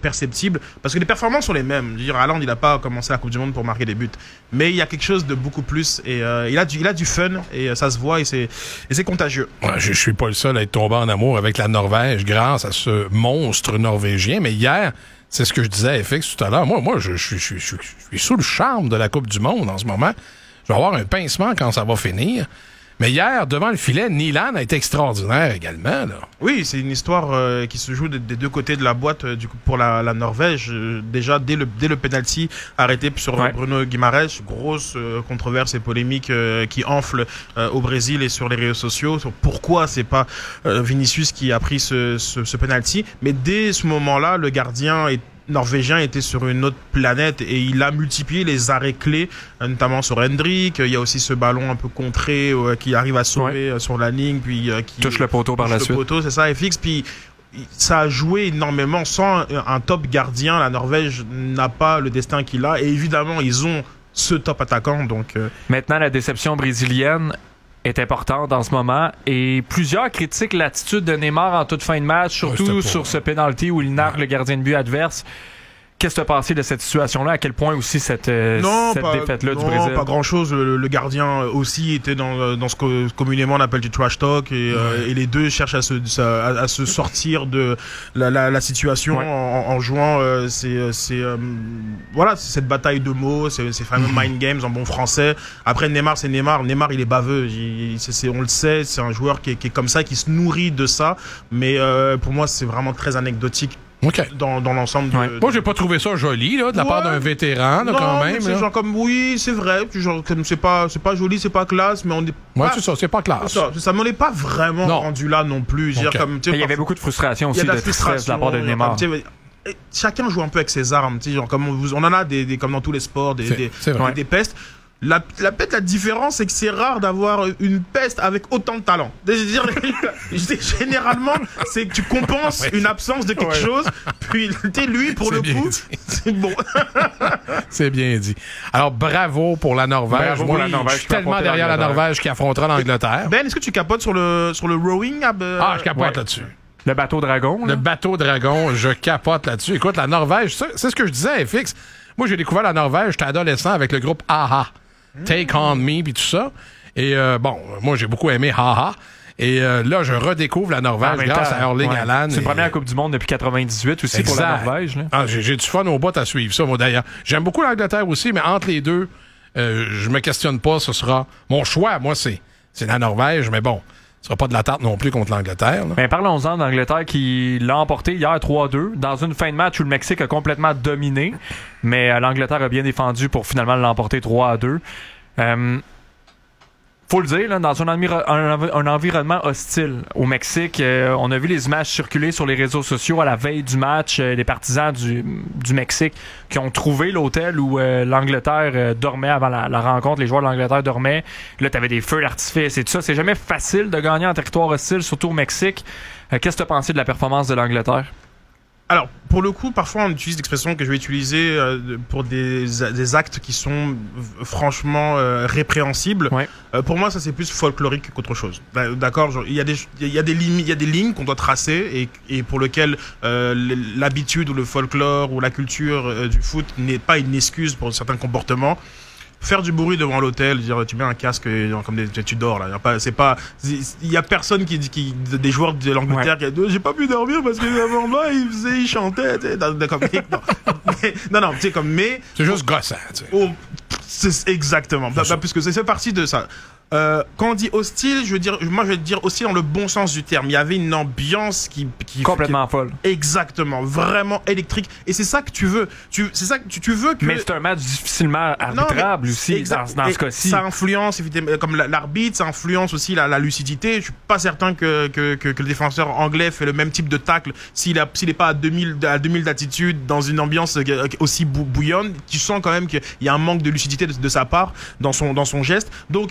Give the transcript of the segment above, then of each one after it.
perceptible, parce que les performances sont les mêmes. Je veux dire, Haaland, il n'a pas commencé la Coupe du Monde pour marquer des buts, mais il y a quelque chose de beaucoup plus, et il a du fun, et ça se voit, et c'est contagieux. Ouais, je suis pas le seul à être tombé en amour avec la Norvège grâce à ce monstre norvégien, mais hier, c'est ce que je disais à FX tout à l'heure, moi je suis sous le charme de la Coupe du Monde en ce moment. Je vais avoir un pincement quand ça va finir. Mais hier, devant le filet, Nyland a été extraordinaire également. Là. Oui, c'est une histoire qui se joue des deux côtés de la boîte du coup, pour la Norvège. Déjà, dès le penalty arrêté sur Bruno Guimaraes, grosse controverse et polémique qui enfle au Brésil et sur les réseaux sociaux sur pourquoi c'est pas Vinicius qui a pris ce penalty. Mais dès ce moment-là, le gardien norvégien était sur une autre planète et il a multiplié les arrêts clés, notamment sur Hendrik. Il y a aussi ce ballon un peu contré qui arrive à sauver sur la ligne, puis qui touche le poteau par la suite. Poteau, c'est ça, FX. Puis ça a joué énormément. Sans un top gardien, la Norvège n'a pas le destin qu'il a. Et évidemment, ils ont ce top attaquant. Donc maintenant, la déception brésilienne est importante en ce moment et plusieurs critiquent l'attitude de Neymar en toute fin de match, surtout sur ce penalty où il nargue le gardien de but adverse. Qu'est-ce qui t'as pensé de cette situation-là? À quel point aussi cette défaite-là du Brésil? Non, pas grand-chose. Le gardien aussi était dans ce que communément on appelle du trash talk et les deux cherchent à se sortir de la situation en jouant voilà, c'est cette bataille de mots, ces fameux mind games en bon français. Après Neymar, c'est Neymar. Neymar, il est baveux. On le sait, c'est un joueur qui est comme ça, qui se nourrit de ça. Mais pour moi, c'est vraiment très anecdotique. Okay. Dans l'ensemble Moi, j'ai pas trouvé ça joli, là, de la part d'un vétéran, là, quand même. C'est genre comme, oui, c'est vrai, genre, comme c'est pas joli, c'est pas classe, mais on est pas... c'est ça, c'est pas classe. Ça m'en est pas vraiment rendu là non plus. Okay. Comme, il y avait beaucoup de frustration aussi, de tristesse de la part de Neymar. Chacun joue un peu avec ses armes, genre, comme on en a des comme dans tous les sports, des pestes. La différence, c'est que c'est rare d'avoir une peste avec autant de talent. Généralement, c'est que tu compenses une absence de quelque chose, puis lui, pour le coup, c'est bon. C'est bien dit. Alors, bravo pour la Norvège. Je suis tellement derrière la Norvège qui affrontera l'Angleterre. Ben, est-ce que tu capotes sur le rowing? Je capote là-dessus. Le bateau dragon. Le bateau dragon, je capote là-dessus. Écoute, la Norvège, c'est ce que je disais à FX. Moi, j'ai découvert la Norvège, j'étais adolescent avec le groupe A-ha. Take On Me puis tout ça. Et moi j'ai beaucoup aimé Ha-Ha. Et là, je redécouvre la Norvège grâce à Erling Haaland. C'est la première Coupe du Monde depuis 98 aussi pour la Norvège. Là. J'ai du fun au bout à suivre ça, moi d'ailleurs. J'aime beaucoup l'Angleterre aussi, mais entre les deux, je me questionne pas, ce sera... Mon choix, moi, c'est la Norvège, mais bon, ce sera pas de la tarte non plus contre l'Angleterre. Mais parlons-en d'Angleterre qui l'a emporté hier 3-2 dans une fin de match où le Mexique a complètement dominé, mais l'Angleterre a bien défendu pour finalement l'emporter 3-2. Faut le dire, là, dans un environnement hostile au Mexique, on a vu les images circuler sur les réseaux sociaux à la veille du match, les partisans du Mexique qui ont trouvé l'hôtel où l'Angleterre dormait avant la rencontre, les joueurs de l'Angleterre dormaient. Là, t'avais des feux d'artifice et tout ça. C'est jamais facile de gagner en territoire hostile, surtout au Mexique. Qu'est-ce que t'as pensé de la performance de l'Angleterre? Alors, pour le coup, parfois on utilise l'expression que je vais utiliser pour des actes qui sont franchement répréhensibles. Ouais. Pour moi, ça c'est plus folklorique qu'autre chose. D'accord, il y a des lignes qu'on doit tracer et pour lesquelles l'habitude ou le folklore ou la culture du foot n'est pas une excuse pour certains comportements. Faire du bruit devant l'hôtel, dire tu mets un casque comme tu dors là. Il y a personne des joueurs de l'Angleterre qui a dit j'ai pas pu dormir parce que avant là il chantait. Non, tu sais comme mais c'est juste gossant. C'est exactement. Puisque c'est parti de ça. Quand on dit hostile, je vais dire hostile dans le bon sens du terme. Il y avait une ambiance qui complètement folle. Exactement, vraiment électrique. Et c'est ça que tu veux. C'est ça que tu veux que. Mais c'est un match difficilement arbitrable aussi dans ce cas-ci. Ça influence, comme l'arbitre, ça influence aussi la lucidité. Je suis pas certain que le défenseur anglais fait le même type de tacle s'il est pas à 2000 d'attitude dans une ambiance aussi bouillonne. Tu sens quand même qu'il y a un manque de lucidité de sa part dans son geste. Donc c'est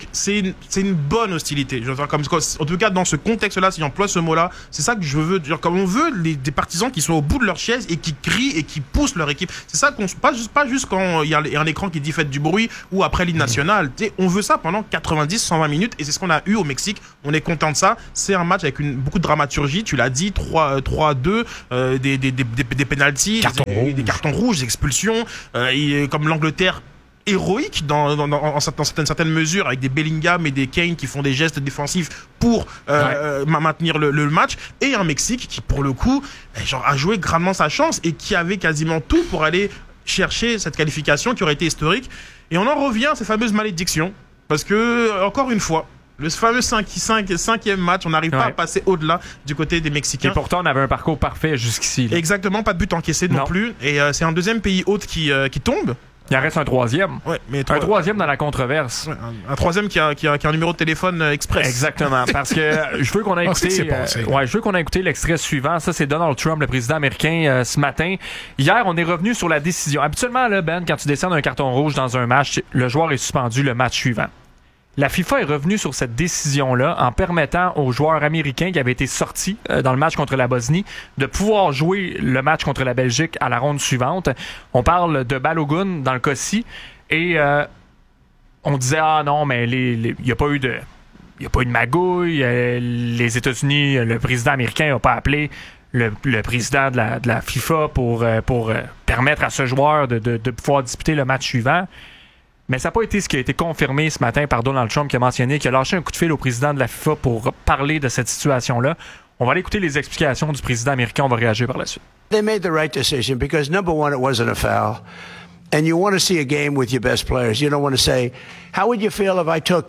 une bonne hostilité. En tout cas, dans ce contexte-là, si j'emploie ce mot-là, c'est ça que je veux dire. Comme on veut des partisans qui sont au bout de leur chaise et qui crient et qui poussent leur équipe. C'est ça pas juste quand il y a un écran qui dit faites du bruit ou après l'hymne national. On veut ça pendant 90-120 minutes et c'est ce qu'on a eu au Mexique. On est content de ça. C'est un match avec beaucoup de dramaturgie. Tu l'as dit, 3-2, des pénaltys, des cartons rouges, des expulsions, comme l'Angleterre héroïque dans certaines mesures, avec des Bellingham et des Kane qui font des gestes défensifs pour maintenir le match, et un Mexique qui pour le coup a joué grandement sa chance et qui avait quasiment tout pour aller chercher cette qualification qui aurait été historique. Et on en revient à ces fameuses malédictions parce que encore une fois le fameux cinquième match, on n'arrive pas à passer au-delà du côt des Mexicains. Et pourtant, on avait un parcours parfait jusqu'ici. Là. Exactement, pas de but encaissé non plus. Et c'est un deuxième pays hôte qui tombe. Il en reste un troisième. Ouais, mais un troisième dans la controverse. Ouais, un troisième qui a un numéro de téléphone express. Exactement, parce que je veux qu'on ait écouté. Je veux qu'on ait écouté l'extrait suivant. Ça, c'est Donald Trump, le président américain, ce matin. Hier, on est revenu sur la décision. Habituellement, là, Ben, quand tu décernes un carton rouge dans un match, le joueur est suspendu le match suivant. La FIFA est revenue sur cette décision-là en permettant aux joueurs américains qui avaient été sortis dans le match contre la Bosnie de pouvoir jouer le match contre la Belgique à la ronde suivante. On parle de Balogun dans le cas-ci et on disait non, mais il n'y a pas eu de magouille. Les États-Unis, le président américain n'a pas appelé le président de la FIFA pour permettre à ce joueur de pouvoir disputer le match suivant. Mais ça n'a pas été ce qui a été confirmé ce matin par Donald Trump qui a mentionné qu'il a lâché un coup de fil au président de la FIFA pour parler de cette situation-là. On va aller écouter les explications du président américain. On va réagir par la suite. They made the right decision because, number one, it wasn't a foul. And you want to see a game with your best players. You don't want to say, how would you feel if I took,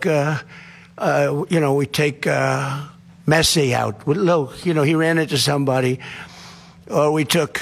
we take Messi out? Look, he ran into somebody. Or we took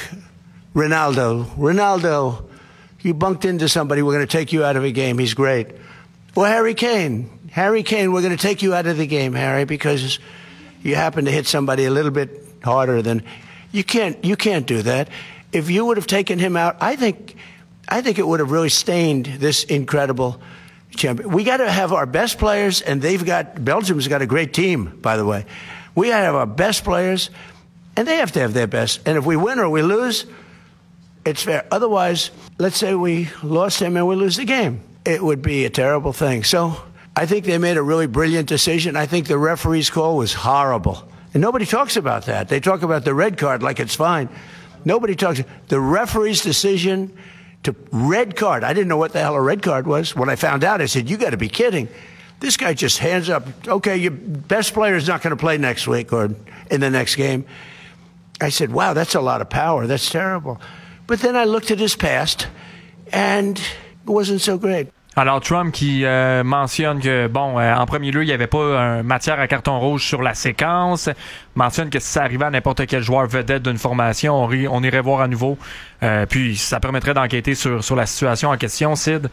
Ronaldo, you bunked into somebody, we're going to take you out of a game. He's great. Or Harry Kane, we're going to take you out of the game, Harry, because you happen to hit somebody a little bit harder than you can't do that. If you would have taken him out, I think it would have really stained this incredible champion. We got to have our best players, and Belgium's got a great team, by the way. We got to have our best players, and they have to have their best. And if we win or we lose, it's fair. Otherwise, let's say we lost him and we lose the game. It would be a terrible thing. So I think they made a really brilliant decision. I think the referee's call was horrible. And nobody talks about that. They talk about the red card like it's fine. Nobody talks. The referee's decision to red card. I didn't know what the hell a red card was. When I found out, I said, you got to be kidding. This guy just hands up. Okay, your best player is not going to play next week or in the next game. I said, wow, that's a lot of power. That's terrible. But then I looked at his past, and it wasn't so great. Alors, Trump qui mentionne que, en premier lieu, il n'y avait pas matière à carton rouge sur la séquence. Mentionne que si ça arrivait à n'importe quel joueur vedette d'une formation, on irait voir à nouveau. Puis, ça permettrait d'enquêter sur la situation en question. Sid,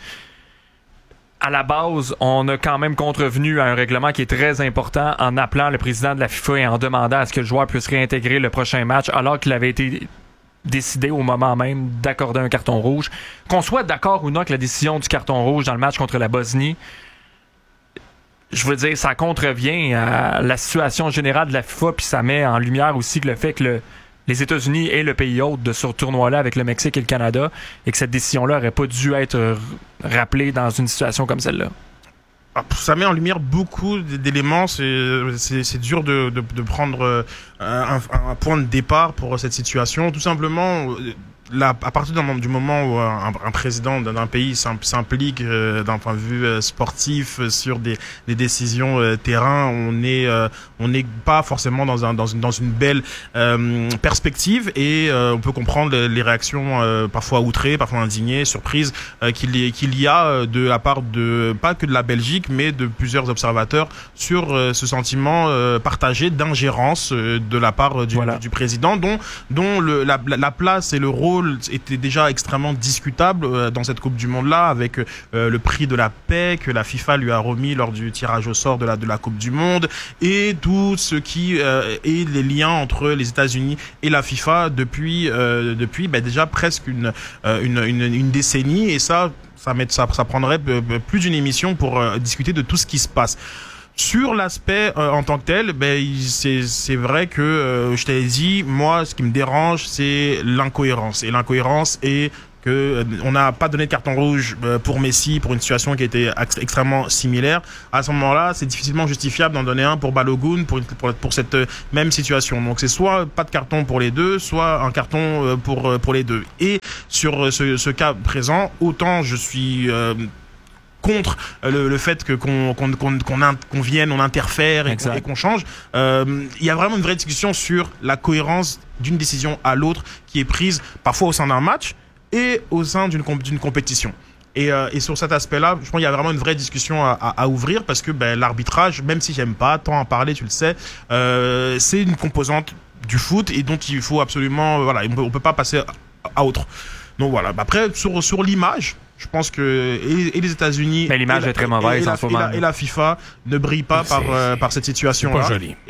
à la base, on a quand même contrevenu à un règlement qui est très important en appelant le président de la FIFA et en demandant à ce que le joueur puisse réintégrer le prochain match, alors qu'il avait été décidé au moment même d'accorder un carton rouge. Qu'on soit d'accord ou non avec la décision du carton rouge dans le match contre la Bosnie, je veux dire, ça contrevient à la situation générale de la FIFA, puis ça met en lumière aussi que le fait que les États-Unis est le pays hôte de ce tournoi-là avec le Mexique et le Canada, et que cette décision-là n'aurait pas dû être rappelée dans une situation comme celle-là. Ça met en lumière beaucoup d'éléments. C'est dur de prendre un point de départ pour cette situation. Tout simplement, à partir du moment où un président d'un pays s'implique d'un point de vue sportif sur des décisions terrain, on n'est pas forcément dans une belle perspective, et on peut comprendre les réactions parfois outrées, parfois indignées, surprises qu'il y a de la part de pas que de la Belgique mais de plusieurs observateurs sur ce sentiment partagé d'ingérence de la part du président dont la place et le rôle était déjà extrêmement discutable dans cette Coupe du Monde-là, avec le prix de la paix que la FIFA lui a remis lors du tirage au sort de la Coupe du Monde, et tout ce qui est les liens entre les États-Unis et la FIFA depuis déjà presque une décennie, et ça ça prendrait plus d'une émission pour discuter de tout ce qui se passe. Sur l'aspect en tant que tel, c'est vrai que je t'avais dit, moi, ce qui me dérange, c'est l'incohérence. Et l'incohérence est que on n'a pas donné de carton rouge pour Messi pour une situation qui était extrêmement similaire. À ce moment-là, c'est difficilement justifiable d'en donner un pour Balogun pour cette même situation. Donc c'est soit pas de carton pour les deux, soit un carton pour les deux. Et sur ce cas présent, autant je suis contre le fait que qu'on vienne, on interfère et qu'on change. Il y a vraiment une vraie discussion sur la cohérence d'une décision à l'autre qui est prise parfois au sein d'un match et au sein d'une compétition. Et sur cet aspect-là, je pense qu'il y a vraiment une vraie discussion à ouvrir parce que l'arbitrage, même si j'aime pas tant en parler, tu le sais, c'est une composante du foot et dont il faut absolument, on peut pas passer à autre. Donc voilà. Après, sur l'image, je pense que et les États-Unis, mais l'image est très mauvaise en ce moment. Et la FIFA ne brille pas par cette situation-là. C'est pas joli.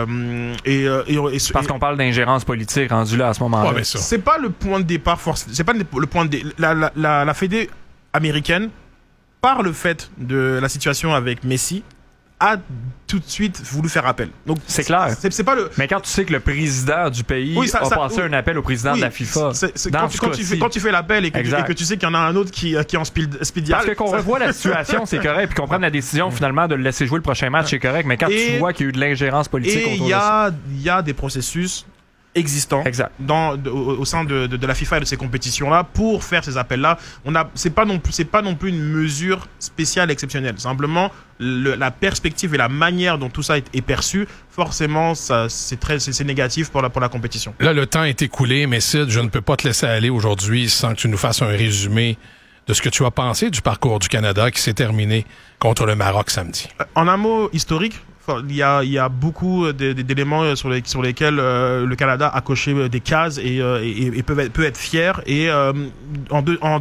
Et parce qu'on parle d'ingérence politique rendue là à ce moment-là. Ouais, c'est pas le point de départ c'est pas le point de la Fédé américaine, par le fait de la situation avec Messi, a tout de suite voulu faire appel. Donc c'est clair. C'est pas le. Mais quand tu sais que le président du pays a passé un appel au président de la FIFA, quand tu fais l'appel et que tu sais qu'il y en a un autre qui est en speed dial. Parce que qu'on revoit la situation, c'est correct, puis qu'on prenne la décision finalement de le laisser jouer le prochain match, c'est correct. Mais quand tu vois qu'il y a eu de l'ingérence politique autour de ça, il y a des processus existants au sein de la FIFA et de ces compétitions-là pour faire ces appels-là. C'est pas non plus une mesure spéciale exceptionnelle. Simplement la perspective et la manière dont tout ça est perçu, forcément, c'est négatif pour la compétition. Là, le temps est écoulé, mais Sid, je ne peux pas te laisser aller aujourd'hui sans que tu nous fasses un résumé de ce que tu as pensé du parcours du Canada qui s'est terminé contre le Maroc samedi. En un mot historique, il y a beaucoup d'éléments sur lesquels le Canada a coché des cases et peut être fier. Et en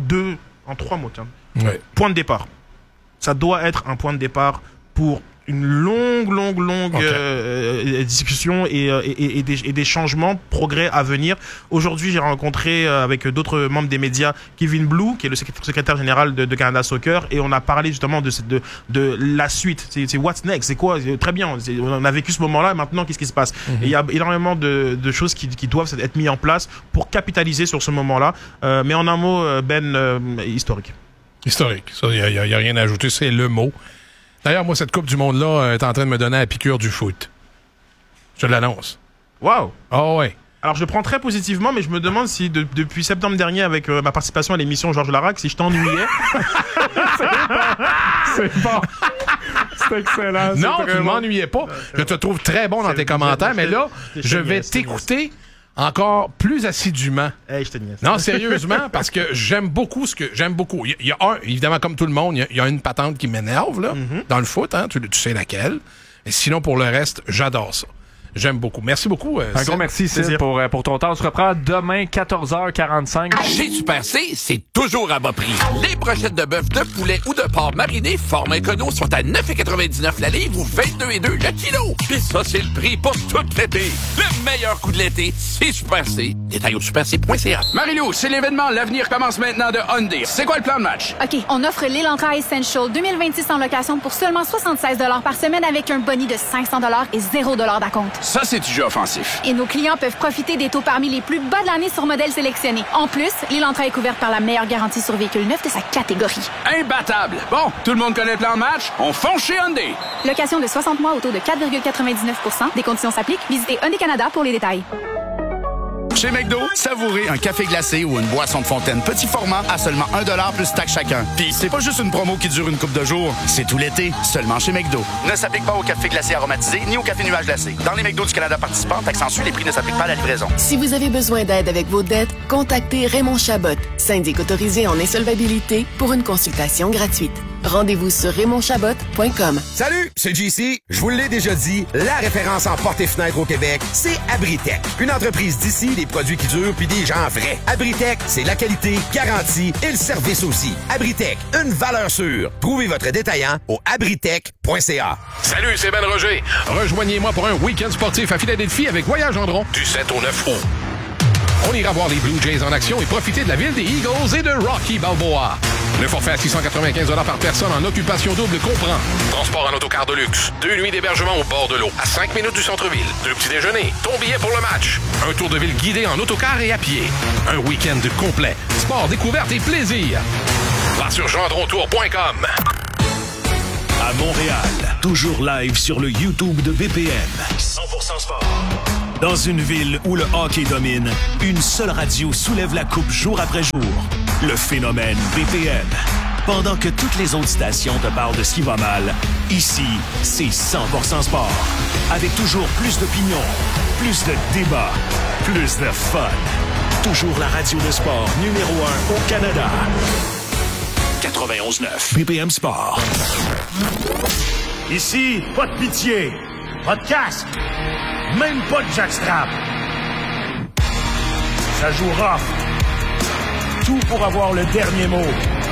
3 mots, tiens. Ouais. Point de départ. Ça doit être un point de départ pour une longue discussion et des changements, progrès à venir. Aujourd'hui, j'ai rencontré avec d'autres membres des médias Kevin Blue, qui est le secrétaire général de Canada Soccer, et on a parlé justement de la suite. C'est what's next, c'est quoi? Très bien, on a vécu ce moment-là, et maintenant qu'est-ce qui se passe? Et il y a énormément de choses qui doivent être mises en place pour capitaliser sur ce moment-là. Mais en un mot, historique. Historique, ça, il y a rien à ajouter, c'est le mot. D'ailleurs, moi, cette Coupe du Monde-là est en train de me donner la piqûre du foot. Je l'annonce. Wow! Oh ouais. Alors, je prends très positivement, mais je me demande si depuis septembre dernier, avec ma participation à l'émission Georges Larac, si je t'ennuyais. C'est bon. C'est excellent. Non, tu ne m'ennuyais pas. Je te trouve très bon dans tes commentaires, mais là, je vais t'écouter encore plus assidûment. Hey, je te niaise. Non, sérieusement, parce que j'aime beaucoup Il y a évidemment, comme tout le monde, il y a une patente qui m'énerve, là, dans le foot, hein, tu sais laquelle. Mais sinon, pour le reste, j'adore ça. J'aime beaucoup. Merci beaucoup. Un gros merci, Sid, pour ton temps. On se reprend demain, 14h45. Chez Super C, c'est toujours à bas prix. Les brochettes de bœuf, de poulet ou de porc mariné, format écono, sont à 9,99 la livre ou 22,2 le kilo. Puis ça, c'est le prix pour tout l'été. Le meilleur coup de l'été, c'est Super C. Détail au superc.ca. Marie-Lou, c'est l'événement. L'avenir commence maintenant de Hyundai. C'est quoi le plan de match? OK, on offre l'Elantra Essential 2026 en location pour seulement 76 $ par semaine avec un boni de 500 $ et 0 $ d'acompte. Ça, c'est du jeu offensif. Et nos clients peuvent profiter des taux parmi les plus bas de l'année sur modèles sélectionnés. En plus, l'Elantra est couverte par la meilleure garantie sur véhicule neuf de sa catégorie. Imbattable! Bon, tout le monde connaît le plan de match? On fonce chez Hyundai! Location de 60 mois au taux de 4,99 %. Des conditions s'appliquent. Visitez Hyundai Canada pour les détails. Chez McDo, savourez un café glacé ou une boisson de fontaine petit format à seulement 1$ plus taxe chacun. Puis c'est pas juste une promo qui dure une couple de jours, c'est tout l'été, seulement chez McDo. Ne s'applique pas au café glacé aromatisé ni au café nuage glacé. Dans les McDo du Canada participants, taxe en les prix ne s'appliquent pas à la livraison. Si vous avez besoin d'aide avec vos dettes, contactez Raymond Chabot, syndic autorisé en insolvabilité, pour une consultation gratuite. Rendez-vous sur RaymondChabot.com. Salut, c'est JC. Je vous l'ai déjà dit, la référence en portes et fenêtres au Québec, c'est Abritech. Une entreprise d'ici, des produits qui durent puis des gens vrais. Abritech, c'est la qualité, garantie et le service aussi. Abritech, une valeur sûre. Trouvez votre détaillant au abritech.ca. Salut, c'est Ben Roger. Rejoignez-moi pour un week-end sportif à Philadelphie avec Voyage Gendron du 7 au 9 août. On ira voir les Blue Jays en action et profiter de la ville des Eagles et de Rocky Balboa. Le forfait à 695 $ par personne en occupation double comprend transport en autocar de luxe, 2 nuits d'hébergement au bord de l'eau, à 5 minutes du centre-ville, 2 petits déjeuners, ton billet pour le match, un tour de ville guidé en autocar et à pied, un week-end complet, sport, découverte et plaisir. Va sur gendrontour.com. À Montréal, toujours live sur le YouTube de BPM. 100% sport. Dans une ville où le hockey domine, une seule radio soulève la coupe jour après jour. Le phénomène BPM. Pendant que toutes les autres stations te parlent de ce qui va mal, ici, c'est 100% sport. Avec toujours plus d'opinions, plus de débats, plus de fun. Toujours la radio de sport numéro 1 au Canada. 91.9 BPM Sport. Ici, pas de pitié, pas de casque, même pas de jackstrap. Ça joue rough. Tout pour avoir le dernier mot.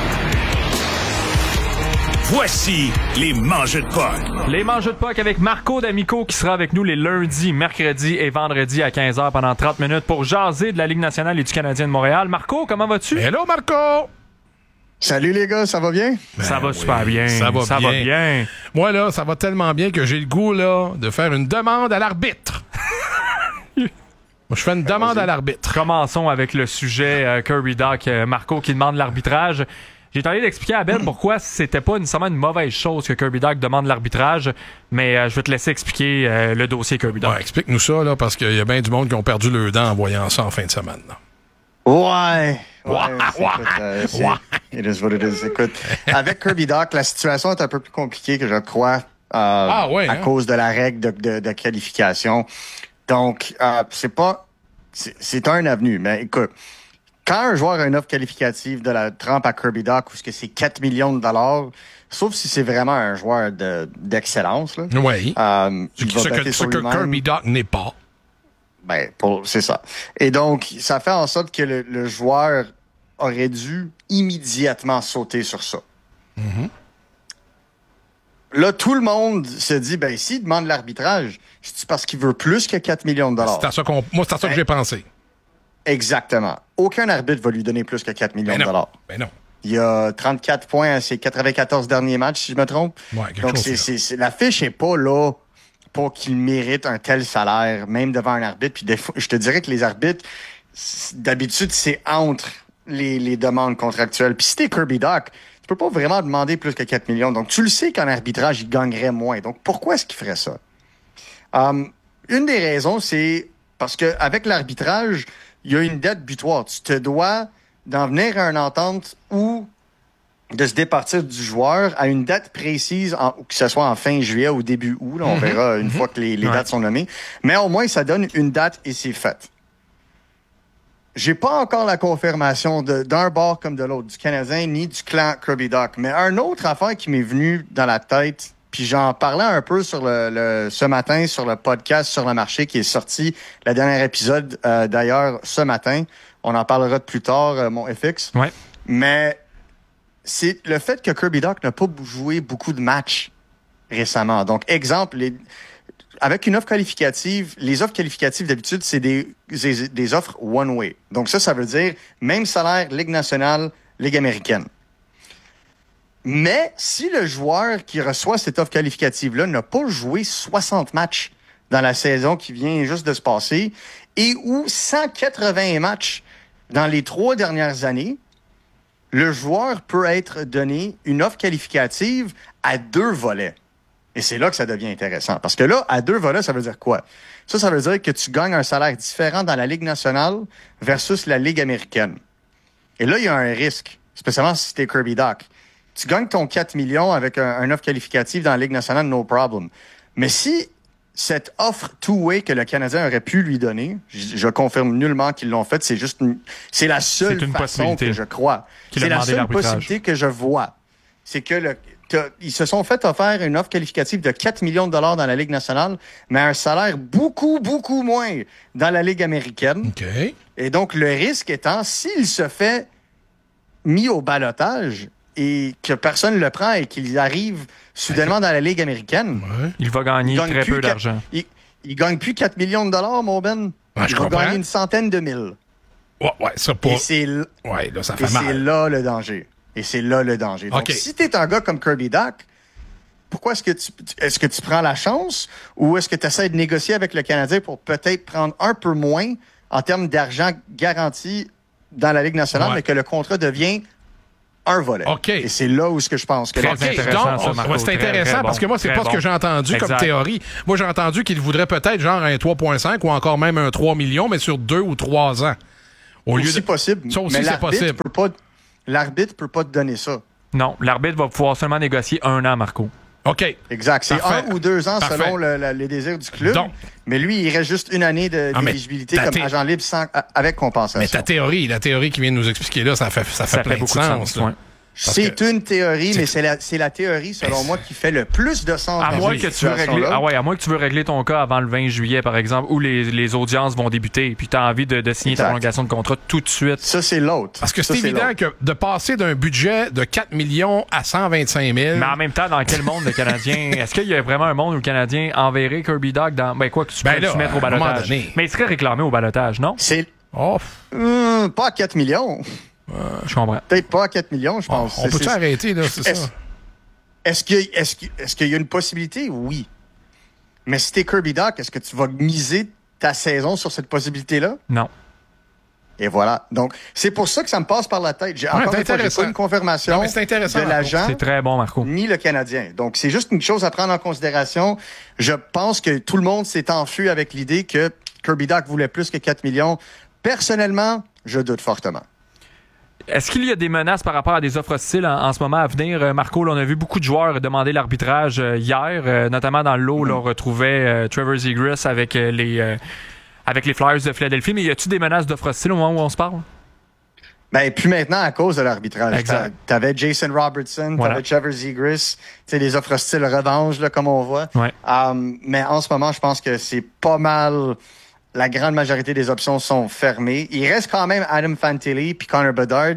Voici les Mangeux de Puck. Les Mangeux de Puck avec Marco D'Amico qui sera avec nous les lundis, mercredis et vendredis à 15h pendant 30 minutes pour jaser de la Ligue nationale et du Canadien de Montréal. Marco, comment vas-tu? Hello Marco! Salut les gars, ça va bien? Ça va super bien. Ça va bien. Moi là, ça va tellement bien que j'ai le goût là de faire une demande à l'arbitre. Moi, je fais une demande à l'arbitre. Commençons avec le sujet Kirby Dach, Marco qui demande l'arbitrage. J'ai tenté d'expliquer à Ben pourquoi c'était pas nécessairement une mauvaise chose que Kirby Dach demande l'arbitrage, mais je vais te laisser expliquer le dossier Kirby Dach. Ouais, explique-nous ça là, parce qu'il y a bien du monde qui ont perdu le dent en voyant ça en fin de semaine. Là. Ouais, it is what it is. Écoute, avec Kirby Dach, la situation est un peu plus compliquée que je crois à cause de la règle de qualification. Donc, c'est un avenue. Mais écoute, quand un joueur a une offre qualificative de la trempe à Kirby Dach, où c'est 4 millions de $, sauf si c'est vraiment un joueur d'excellence. Là, oui. Ce que Kirby Dach n'est pas. Ben, c'est ça. Et donc, ça fait en sorte que le joueur aurait dû immédiatement sauter sur ça. Mm-hmm. Là, tout le monde se dit, ben, s'il demande l'arbitrage, c'est parce qu'il veut plus que 4 millions de $. C'est à ça que j'ai pensé. Exactement. Aucun arbitre va lui donner plus que 4 millions de $. Ben non. Il y a 34 points à ses 94 derniers matchs, si je me trompe. Ouais, donc, la fiche est pas là pour qu'il mérite un tel salaire, même devant un arbitre. Puis je te dirais que les arbitres, d'habitude, c'est entre les demandes contractuelles. Puis si t'es Kirby Dach, tu peux pas vraiment demander plus que 4 millions. Donc, tu le sais qu'en arbitrage, il gagnerait moins. Donc, pourquoi est-ce qu'il ferait ça? Une des raisons, c'est parce que avec l'arbitrage, il y a une dette butoir. Tu te dois d'en venir à une entente ou de se départir du joueur à une date précise, que ce soit en fin juillet ou début août. Là, on verra une fois que les dates sont nommées. Mais au moins, ça donne une date et c'est fait. J'ai pas encore la confirmation d'un bord comme de l'autre, du Canadien ni du clan Kirby Dach. Mais un autre affaire qui m'est venu dans la tête, puis j'en parlais un peu sur ce matin sur le podcast Sur le marché qui est sorti, le dernier épisode d'ailleurs ce matin. On en parlera de plus tard, mon FX. Ouais. Mais c'est le fait que Kirby Dach n'a pas joué beaucoup de matchs récemment. Donc, exemple, avec une offre qualificative, les offres qualificatives d'habitude, c'est des offres one-way. Donc ça veut dire même salaire, Ligue nationale, Ligue américaine. Mais si le joueur qui reçoit cette offre qualificative-là n'a pas joué 60 matchs dans la saison qui vient juste de se passer et ou 180 matchs dans les 3 dernières années, le joueur peut être donné une offre qualificative à 2 volets. Et c'est là que ça devient intéressant. Parce que là, à 2 volets, ça veut dire quoi? Ça veut dire que tu gagnes un salaire différent dans la Ligue nationale versus la Ligue américaine. Et là, il y a un risque, spécialement si t'es Kirby Dach. Tu gagnes ton 4 millions avec un offre qualificative dans la Ligue nationale, no problem. Mais si cette offre two-way que le Canadien aurait pu lui donner, je confirme nullement qu'ils l'ont fait, c'est la seule façon que je crois. C'est la seule possibilité que je vois. C'est que ils se sont fait offrir une offre qualificative de 4 millions de $ dans la Ligue nationale, mais un salaire beaucoup, beaucoup moins dans la Ligue américaine. Okay. Et donc, le risque étant, s'il se fait mis au ballottage et que personne ne le prend et qu'il arrive soudainement dans la Ligue américaine, il va gagner très peu d'argent. Il gagne plus 4 millions de $, mon Ben. Ouais, il va gagner une centaine de mille. ça pas. Et c'est là, ça fait mal. C'est là le danger. Donc, si t'es un gars comme Kirby Dach, pourquoi est-ce que tu prends la chance ou est-ce que tu essaies de négocier avec le Canadien pour peut-être prendre un peu moins en termes d'argent garanti dans la Ligue nationale, mais que le contrat devient un volet. Et c'est là où je pense que... C'est intéressant parce que moi, c'est pas ce que j'ai entendu comme théorie. Moi, j'ai entendu qu'il voudrait peut-être genre un 3,5 ou encore même un 3 millions, mais sur 2 ou 3 ans. Possible. Ça aussi, c'est possible. L'arbitre peut pas te donner ça. Non, l'arbitre va pouvoir seulement négocier 1 an, Marco. OK. Exact. C'est 1 ou 2 ans selon les désirs du club. Donc, mais lui, il reste juste une année d'éligibilité comme agent libre avec compensation. Mais la théorie qui vient de nous expliquer là, ça fait plein de sens. C'est une théorie, mais c'est la théorie, selon moi, qui fait le plus de sens. À moins que tu veux régler ton cas avant le 20 juillet, par exemple, où les audiences vont débuter, puis tu as envie de signer ta prolongation de contrat tout de suite. Ça, c'est l'autre. Parce que c'est évident que de passer d'un budget de 4 millions à 125 000... Mais en même temps, dans quel monde le Canadien... Est-ce qu'il y a vraiment un monde où le Canadien enverrait Kirby Dach dans... quoi que tu peux se mettre au balotage? Mais il serait réclamé au balotage, non? C'est... pas à 4 millions. Je comprends. Peut-être pas à 4 millions, je pense. On peut-tu arrêter, là, c'est ça? Est-ce qu'il y a une possibilité? Oui. Mais si t'es Kirby Dach, est-ce que tu vas miser ta saison sur cette possibilité-là? Non. Et voilà. Donc, c'est pour ça que ça me passe par la tête. J'ai pas une confirmation de l'agent. C'est très bon, Marco. Ni le Canadien. Donc, c'est juste une chose à prendre en considération. Je pense que tout le monde s'est enfui avec l'idée que Kirby Dach voulait plus que 4 millions. Personnellement, je doute fortement. Est-ce qu'il y a des menaces par rapport à des offres hostiles en ce moment à venir? Marco, là, on a vu beaucoup de joueurs demander l'arbitrage hier, notamment dans le lot, là, on retrouvait Trevor Zegras avec les Flyers de Philadelphie. Mais y a-t-il des menaces d'offres hostiles au moment où on se parle? Ben, puis maintenant, à cause de l'arbitrage. Exact. T'avais Jason Robertson, t'avais Trevor Zegras, les offres hostiles revanche, là, comme on voit. Ouais. Mais en ce moment, je pense que c'est pas mal... La grande majorité des options sont fermées. Il reste quand même Adam Fantilli puis Connor Bedard,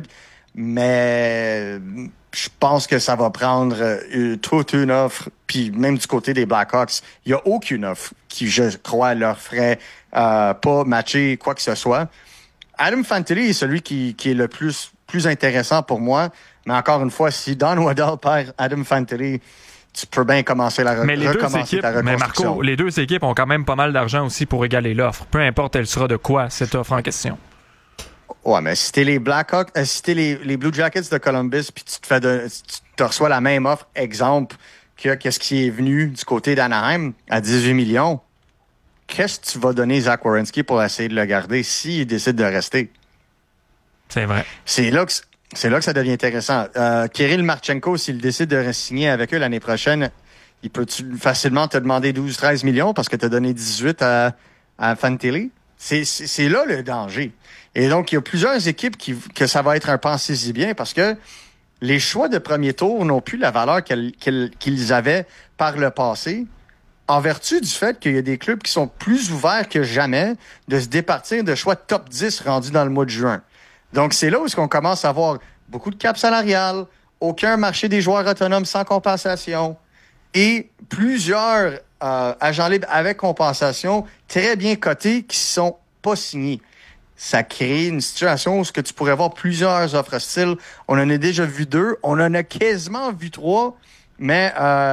mais je pense que ça va prendre toute une offre. Puis même du côté des Blackhawks, il n'y a aucune offre qui, je crois, leur ferait pas matcher quoi que ce soit. Adam Fantilli est celui qui est le plus intéressant pour moi. Mais encore une fois, si Don Waddell perd Adam Fantilli, tu peux bien commencer ta reconstruction. Mais Marco, les deux équipes ont quand même pas mal d'argent aussi pour égaler l'offre. Peu importe elle sera de quoi, cette offre en question. Ouais, mais si t'es les Blackhawks, si t'es les Blue Jackets de Columbus, puis tu reçois la même offre, exemple, qu'est-ce qui est venu du côté d'Anaheim à 18 millions, qu'est-ce que tu vas donner Zach Werenski pour essayer de le garder s'il décide de rester? C'est vrai. C'est là que ça devient intéressant. Kirill Marchenko, s'il décide de re-signer avec eux l'année prochaine, il peut facilement te demander 12-13 millions parce que tu as donné 18 à Fantilli? C'est là le danger. Et donc, il y a plusieurs équipes que ça va être un pensez-y bien parce que les choix de premier tour n'ont plus la valeur qu'ils avaient par le passé en vertu du fait qu'il y a des clubs qui sont plus ouverts que jamais de se départir de choix top 10 rendus dans le mois de juin. Donc, c'est là où on commence à avoir beaucoup de cap salarial, aucun marché des joueurs autonomes sans compensation et plusieurs agents libres avec compensation très bien cotés qui ne sont pas signés. Ça crée une situation où tu pourrais voir plusieurs offres hostiles. On en a déjà vu 2. On en a quasiment vu 3. Mais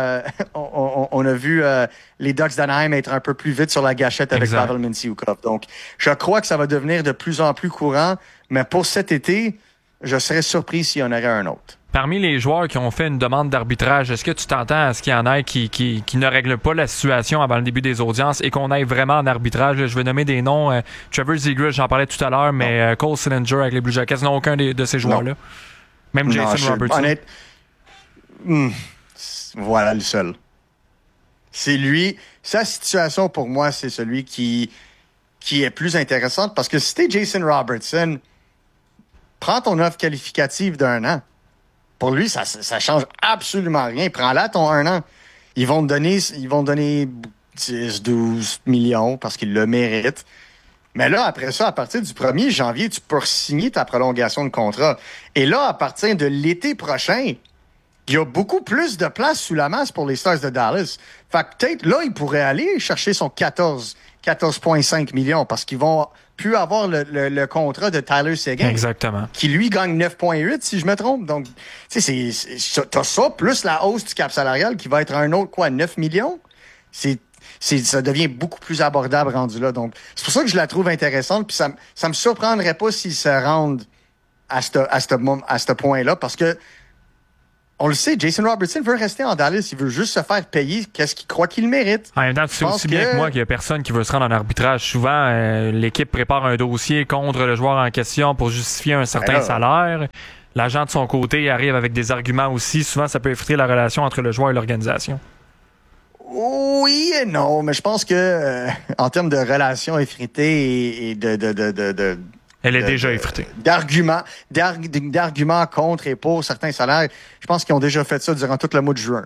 on a vu les Ducks d'Anaheim être un peu plus vite sur la gâchette avec Pavel Mintyukov. Donc, je crois que ça va devenir de plus en plus courant. Mais pour cet été, je serais surpris s'il y en aurait un autre. Parmi les joueurs qui ont fait une demande d'arbitrage, est-ce que tu t'entends à ce qu'il y en ait qui ne règlent pas la situation avant le début des audiences et qu'on aille vraiment en arbitrage? Je vais nommer des noms. Trevor Zegras, j'en parlais tout à l'heure, mais Cole Sillinger avec les Blue Jackets, non, aucun de ces joueurs-là. Même Jason Robertson. Voilà le seul. C'est lui. Sa situation, pour moi, c'est celui qui est plus intéressante parce que si t'es Jason Robertson, prends ton offre qualificative d'1 an. Pour lui, ça change absolument rien. Prends-la ton 1 an. Ils vont te donner 10-12 millions parce qu'ils le méritent. Mais là, après ça, à partir du 1er janvier, tu peux signer ta prolongation de contrat. Et là, à partir de l'été prochain, il y a beaucoup plus de place sous la masse pour les Stars de Dallas. Fait que peut-être là, il pourrait aller chercher son 14,5 millions parce qu'ils vont pu avoir le contrat de Tyler Seguin. Exactement. Qui, lui, gagne 9,8, si je me trompe. Donc, tu sais, t'as ça, plus la hausse du cap salarial qui va être un autre, 9 millions? Ça devient beaucoup plus abordable rendu là. Donc, c'est pour ça que je la trouve intéressante. Puis ça me surprendrait pas s'ils se rendent à ce point-là, parce que on le sait, Jason Robertson veut rester en Dallas. Il veut juste se faire payer qu'est-ce qu'il croit qu'il mérite. En même temps, tu sais aussi bien que moi qu'il n'y a personne qui veut se rendre en arbitrage. Souvent, l'équipe prépare un dossier contre le joueur en question pour justifier un certain salaire. L'agent de son côté arrive avec des arguments aussi. Souvent, ça peut effriter la relation entre le joueur et l'organisation. Oui et non, mais je pense que en termes de relations effritées et elle est déjà effritée. D'arguments contre et pour certains salaires, je pense qu'ils ont déjà fait ça durant tout le mois de juin.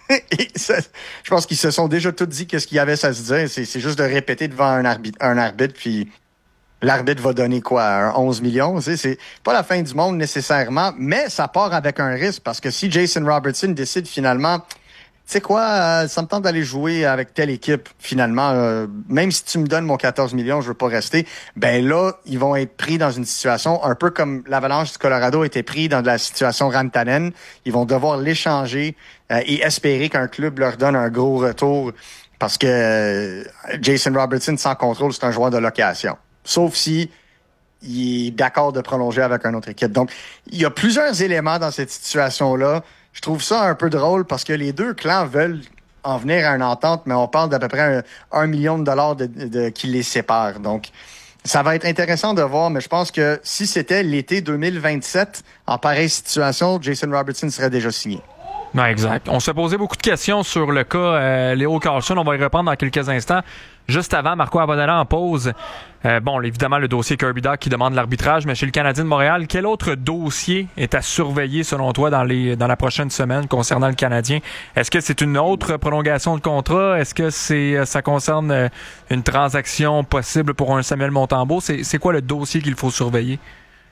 Je pense qu'ils se sont déjà tous dit qu'est-ce qu'il y avait à se dire. C'est juste de répéter devant un arbitre, puis l'arbitre va donner quoi, 11 millions. C'est pas la fin du monde nécessairement, mais ça part avec un risque, parce que si Jason Robertson décide finalement, tu sais quoi, ça me tente d'aller jouer avec telle équipe, finalement. Même si tu me donnes mon 14 millions, je veux pas rester. Ben là, ils vont être pris dans une situation un peu comme l'Avalanche du Colorado a été pris dans la situation Rantanen. Ils vont devoir l'échanger et espérer qu'un club leur donne un gros retour, parce que Jason Robertson, sans contrôle, c'est un joueur de location. Sauf si il est d'accord de prolonger avec une autre équipe. Donc, il y a plusieurs éléments dans cette situation-là. Je trouve ça un peu drôle parce que les deux clans veulent en venir à une entente, mais on parle d'à peu près $1 million qui les sépare. Donc, ça va être intéressant de voir, mais je pense que si c'était l'été 2027, en pareille situation, Jason Robertson serait déjà signé. Non, exact. On s'est posé beaucoup de questions sur le cas Leo Carlsson. On va y répondre dans quelques instants. Juste avant, Marco Abonella en pause. Évidemment, le dossier Kirby Dach qui demande l'arbitrage, mais chez le Canadien de Montréal, quel autre dossier est à surveiller, selon toi, dans la prochaine semaine concernant le Canadien? Est-ce que c'est une autre prolongation de contrat? Est-ce que ça concerne une transaction possible pour un Samuel Montembeault? C'est quoi le dossier qu'il faut surveiller?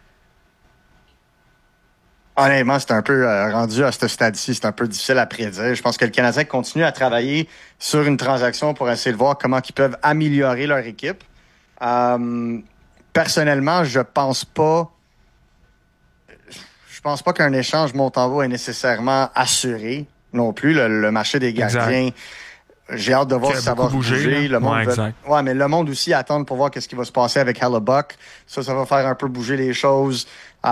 Honnêtement, c'est un peu rendu à ce stade-ci, c'est un peu difficile à prédire. Je pense que le Canadien continue à travailler sur une transaction pour essayer de voir comment ils peuvent améliorer leur équipe. Personnellement, je pense pas qu'un échange Montembeault est nécessairement assuré non plus. Le marché des gardiens, j'ai hâte de voir si ça va bouger. Le monde mais le monde aussi attend pour voir qu'est-ce qui va se passer avec Hellebuyck. Ça va faire un peu bouger les choses.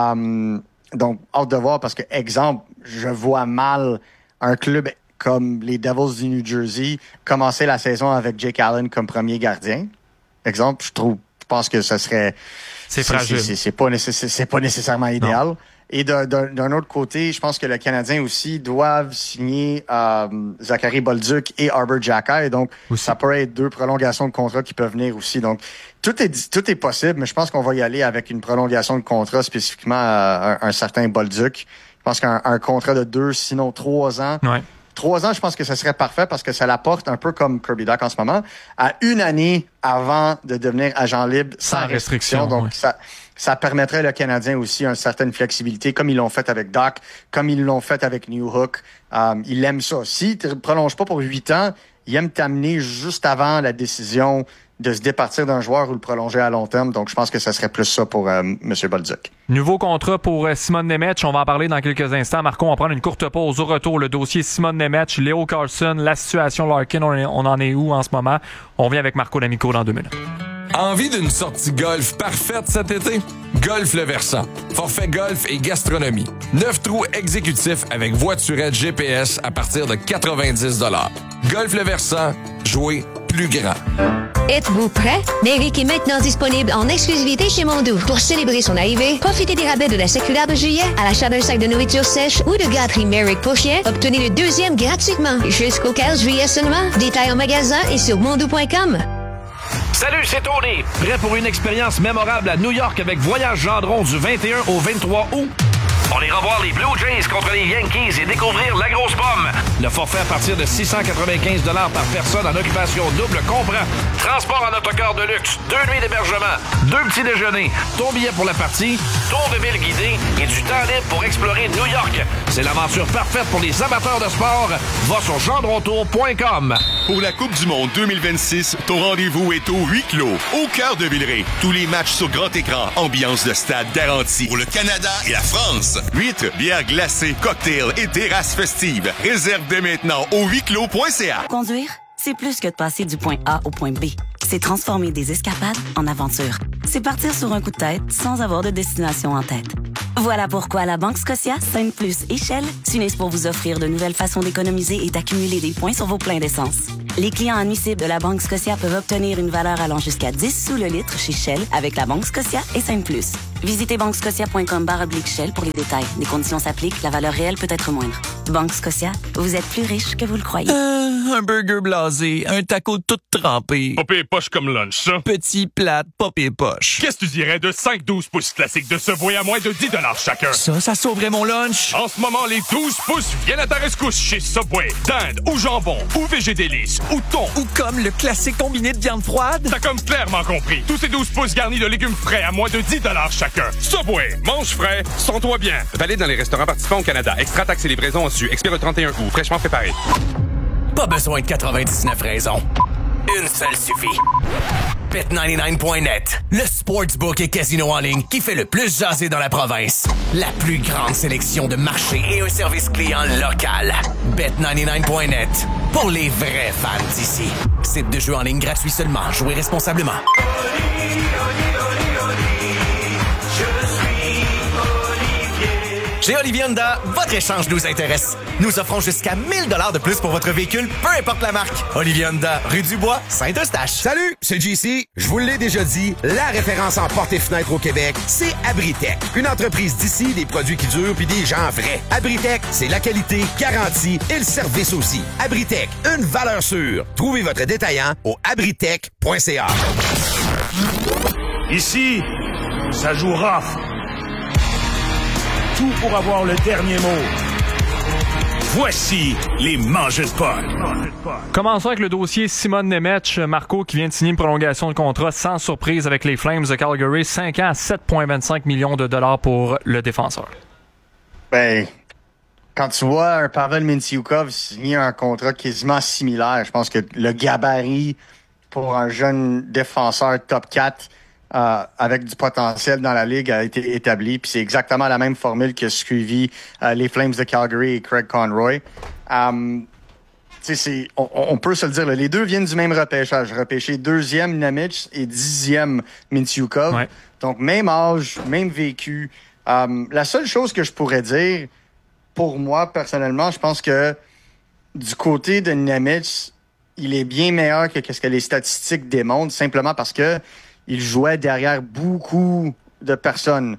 Donc, hâte de voir, parce que, exemple, je vois mal un club comme les Devils du New Jersey commencer la saison avec Jake Allen comme premier gardien. Exemple, je pense que ce serait... C'est fragile. C'est pas nécessairement idéal. Non. Et d'un autre côté, je pense que le Canadien aussi doivent signer Zachary Bolduc et Arber Xhekaj. Donc, ça pourrait être 2 prolongations de contrat qui peuvent venir aussi. Donc, tout est possible, mais je pense qu'on va y aller avec une prolongation de contrat spécifiquement à un certain Bolduc. Je pense qu'un contrat de 2, sinon 3 ans. Ouais. 3 ans, je pense que ce serait parfait, parce que ça l'apporte un peu comme Kirby Dach en ce moment, à 1 année avant de devenir agent libre sans restriction. Donc, ça permettrait le Canadien aussi une certaine flexibilité, comme ils l'ont fait avec Dach, comme ils l'ont fait avec Newhook. Il aime ça. S'il ne prolonge pas pour 8 ans, il aime t'amener juste avant la décision de se départir d'un joueur ou le prolonger à long terme. Donc, je pense que ça serait plus ça pour M. Bolduc. Nouveau contrat pour Simon Nemec. On va en parler dans quelques instants. Marco, on va prendre une courte pause. Au retour, le dossier Simon Nemec, Leo Carlsson, la situation Larkin, on en est où en ce moment? On revient avec Marco D'Amico dans 2 minutes. Envie d'une sortie golf parfaite cet été? Golf Le Versant. Forfait golf et gastronomie. 9 trous exécutifs avec voiturette GPS à partir de 90 $. Golf Le Versant. Jouer plus grand. Êtes-vous prêt? Méric est maintenant disponible en exclusivité chez Mondou. Pour célébrer son arrivée, profitez des rabais de la circulaire de juillet, à l'achat d'un sac de nourriture sèche ou de gâterie Méric pour chien. Obtenez le 2e gratuitement. Jusqu'au 15 juillet seulement. Détails en magasin et sur mondou.com. Salut, c'est Tony. Prêt pour une expérience mémorable à New York avec Voyage Gendron du 21 au 23 août? On ira voir les Blue Jays contre les Yankees et découvrir la grosse pomme. Le forfait à partir de 695 $ par personne en occupation double comprend transport en autocar de luxe, 2 nuits d'hébergement, 2 petits déjeuners, ton billet pour la partie, tour de ville guidé et du temps libre pour explorer New York. C'est l'aventure parfaite pour les amateurs de sport. Va sur gendrontour.com. Pour la Coupe du monde 2026, ton rendez-vous est au huis clos, au cœur de Villeray. Tous les matchs sur grand écran, ambiance de stade garantie. Pour le Canada et la France, huîtres, bières glacées, cocktails et terrasses festives. Réserve dès maintenant au huisclos.ca. Conduire, c'est plus que de passer du point A au point B. C'est transformer des escapades en aventures. C'est partir sur un coup de tête sans avoir de destination en tête. Voilà pourquoi la Banque Scotia, Sainte-Plus et Shell s'unissent pour vous offrir de nouvelles façons d'économiser et d'accumuler des points sur vos pleins d'essence. Les clients admissibles de la Banque Scotia peuvent obtenir une valeur allant jusqu'à 10 sous le litre chez Shell avec la Banque Scotia et Sainte-Plus. Visitez banquescotia.com/Shell pour les détails. Les conditions s'appliquent, la valeur réelle peut être moindre. Banque Scotia, vous êtes plus riche que vous le croyez. Un burger blasé, un taco tout trempé. Popé poche comme lunch, ça. Petit plat, popé poche. Qu'est-ce que tu dirais de 5-12 pouces classiques de Subway à moins de 10$ chacun? Ça sauverait mon lunch. En ce moment, les 12 pouces viennent à ta rescousse chez Subway. Dinde ou jambon ou végédélice ou thon. Ou comme le classique combiné de viande froide. T'as comme clairement compris. Tous ces 12 pouces garnis de légumes frais à moins de 10$ chacun. Subway, mange frais, sens-toi bien. Valide dans les restaurants participants au Canada. Extra taxes et livraison su. Expire le 31 août. Fraîchement préparé. Pas besoin de 99 raisons. Une seule suffit. Bet99.net, le sportsbook et casino en ligne qui fait le plus jaser dans la province. La plus grande sélection de marchés et un service client local. Bet99.net, pour les vrais fans d'ici. Site de jeu en ligne gratuit seulement. Jouez responsablement. Chez Olivier Honda, votre échange nous intéresse. Nous offrons jusqu'à 1000 $ de plus pour votre véhicule, peu importe la marque. Olivier Honda, rue du Bois, Saint-Eustache. Salut, c'est JC. Je vous l'ai déjà dit, la référence en portes et fenêtres au Québec, c'est Abritech. Une entreprise d'ici, des produits qui durent puis des gens vrais. Abritech, c'est la qualité, garantie et le service aussi. Abritech, une valeur sûre. Trouvez votre détaillant au abritech.ca. Ici, ça joue rough. Tout pour avoir le dernier mot. Voici les mangeurs de pot. Commençons avec le dossier Simone Nemec, Marco, qui vient de signer une prolongation de contrat sans surprise avec les Flames de Calgary. 5 ans à 7,25 millions de dollars pour le défenseur. Ben, quand tu vois un Pavel Mintyukov signer un contrat quasiment similaire, je pense que le gabarit pour un jeune défenseur top 4 avec du potentiel dans la Ligue a été établi. Puis c'est exactement la même formule que suivi les Flames de Calgary et Craig Conroy. On peut se le dire, là, les deux viennent du même repêchage. Repêché 2e Nemec et 10e Mintyukov. Ouais. Donc, même âge, même vécu. La seule chose que je pourrais dire, pour moi, personnellement, je pense que du côté de Nemec, il est bien meilleur que ce que les statistiques démontrent, simplement parce que il jouait derrière beaucoup de personnes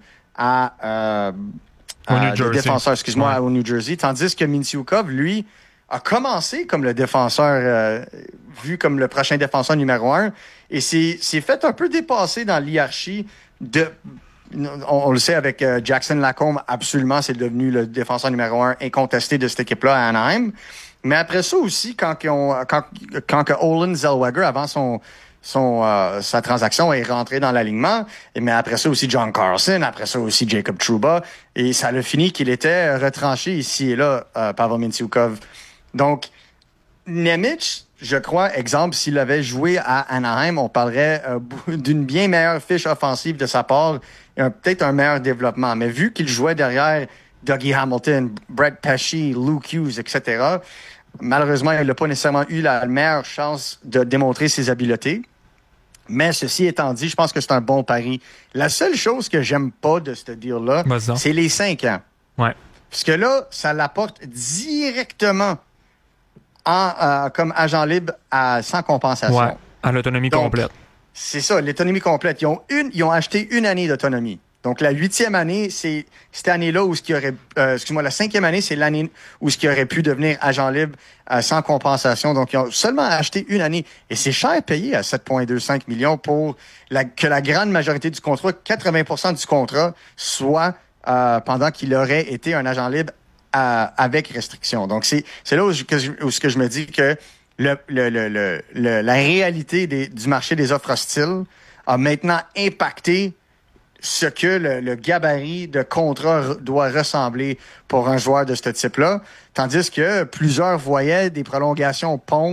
de défenseurs, excuse-moi, au New Jersey. Tandis que Mintyukov, lui, a commencé comme le défenseur, vu comme le prochain défenseur numéro 1, et s'est fait un peu dépasser dans l'hierarchie de... On le sait avec Jackson Lacombe, absolument, c'est devenu le défenseur numéro 1 incontesté de cette équipe-là à Anaheim. Mais après ça aussi, quand Olen Zellweger, avant sa transaction, est rentré dans l'alignement, mais après ça aussi John Carlson, après ça aussi Jacob Trouba, et ça a fini qu'il était retranché ici et là, Pavel Mintyukov. Donc, Nemec, je crois, exemple, s'il avait joué à Anaheim, on parlerait d'une bien meilleure fiche offensive de sa part et peut-être un meilleur développement. Mais vu qu'il jouait derrière Dougie Hamilton, Brett Pesce, Luke Hughes, etc., malheureusement, il n'a pas nécessairement eu la meilleure chance de démontrer ses habiletés. Mais ceci étant dit, je pense que c'est un bon pari. La seule chose que j'aime pas de ce deal-là, c'est les 5 ans. Ouais. Parce que là, ça l'apporte directement comme agent libre sans compensation. Ouais, à l'autonomie complète. C'est ça, l'autonomie complète. Ils ont acheté 1 année d'autonomie. Donc, la 8e année, c'est cette année-là où la 5e année, c'est l'année où ce qui aurait pu devenir agent libre sans compensation. Donc, ils ont seulement acheté 1 année. Et c'est cher payé à 7,25 millions pour que la grande majorité du contrat, 80% du contrat, soit pendant qu'il aurait été un agent libre avec restriction. Donc, c'est là où je me dis que la réalité du marché des offres hostiles a maintenant impacté ce que le gabarit de contrat doit ressembler pour un joueur de ce type-là. Tandis que plusieurs voyaient des prolongations pont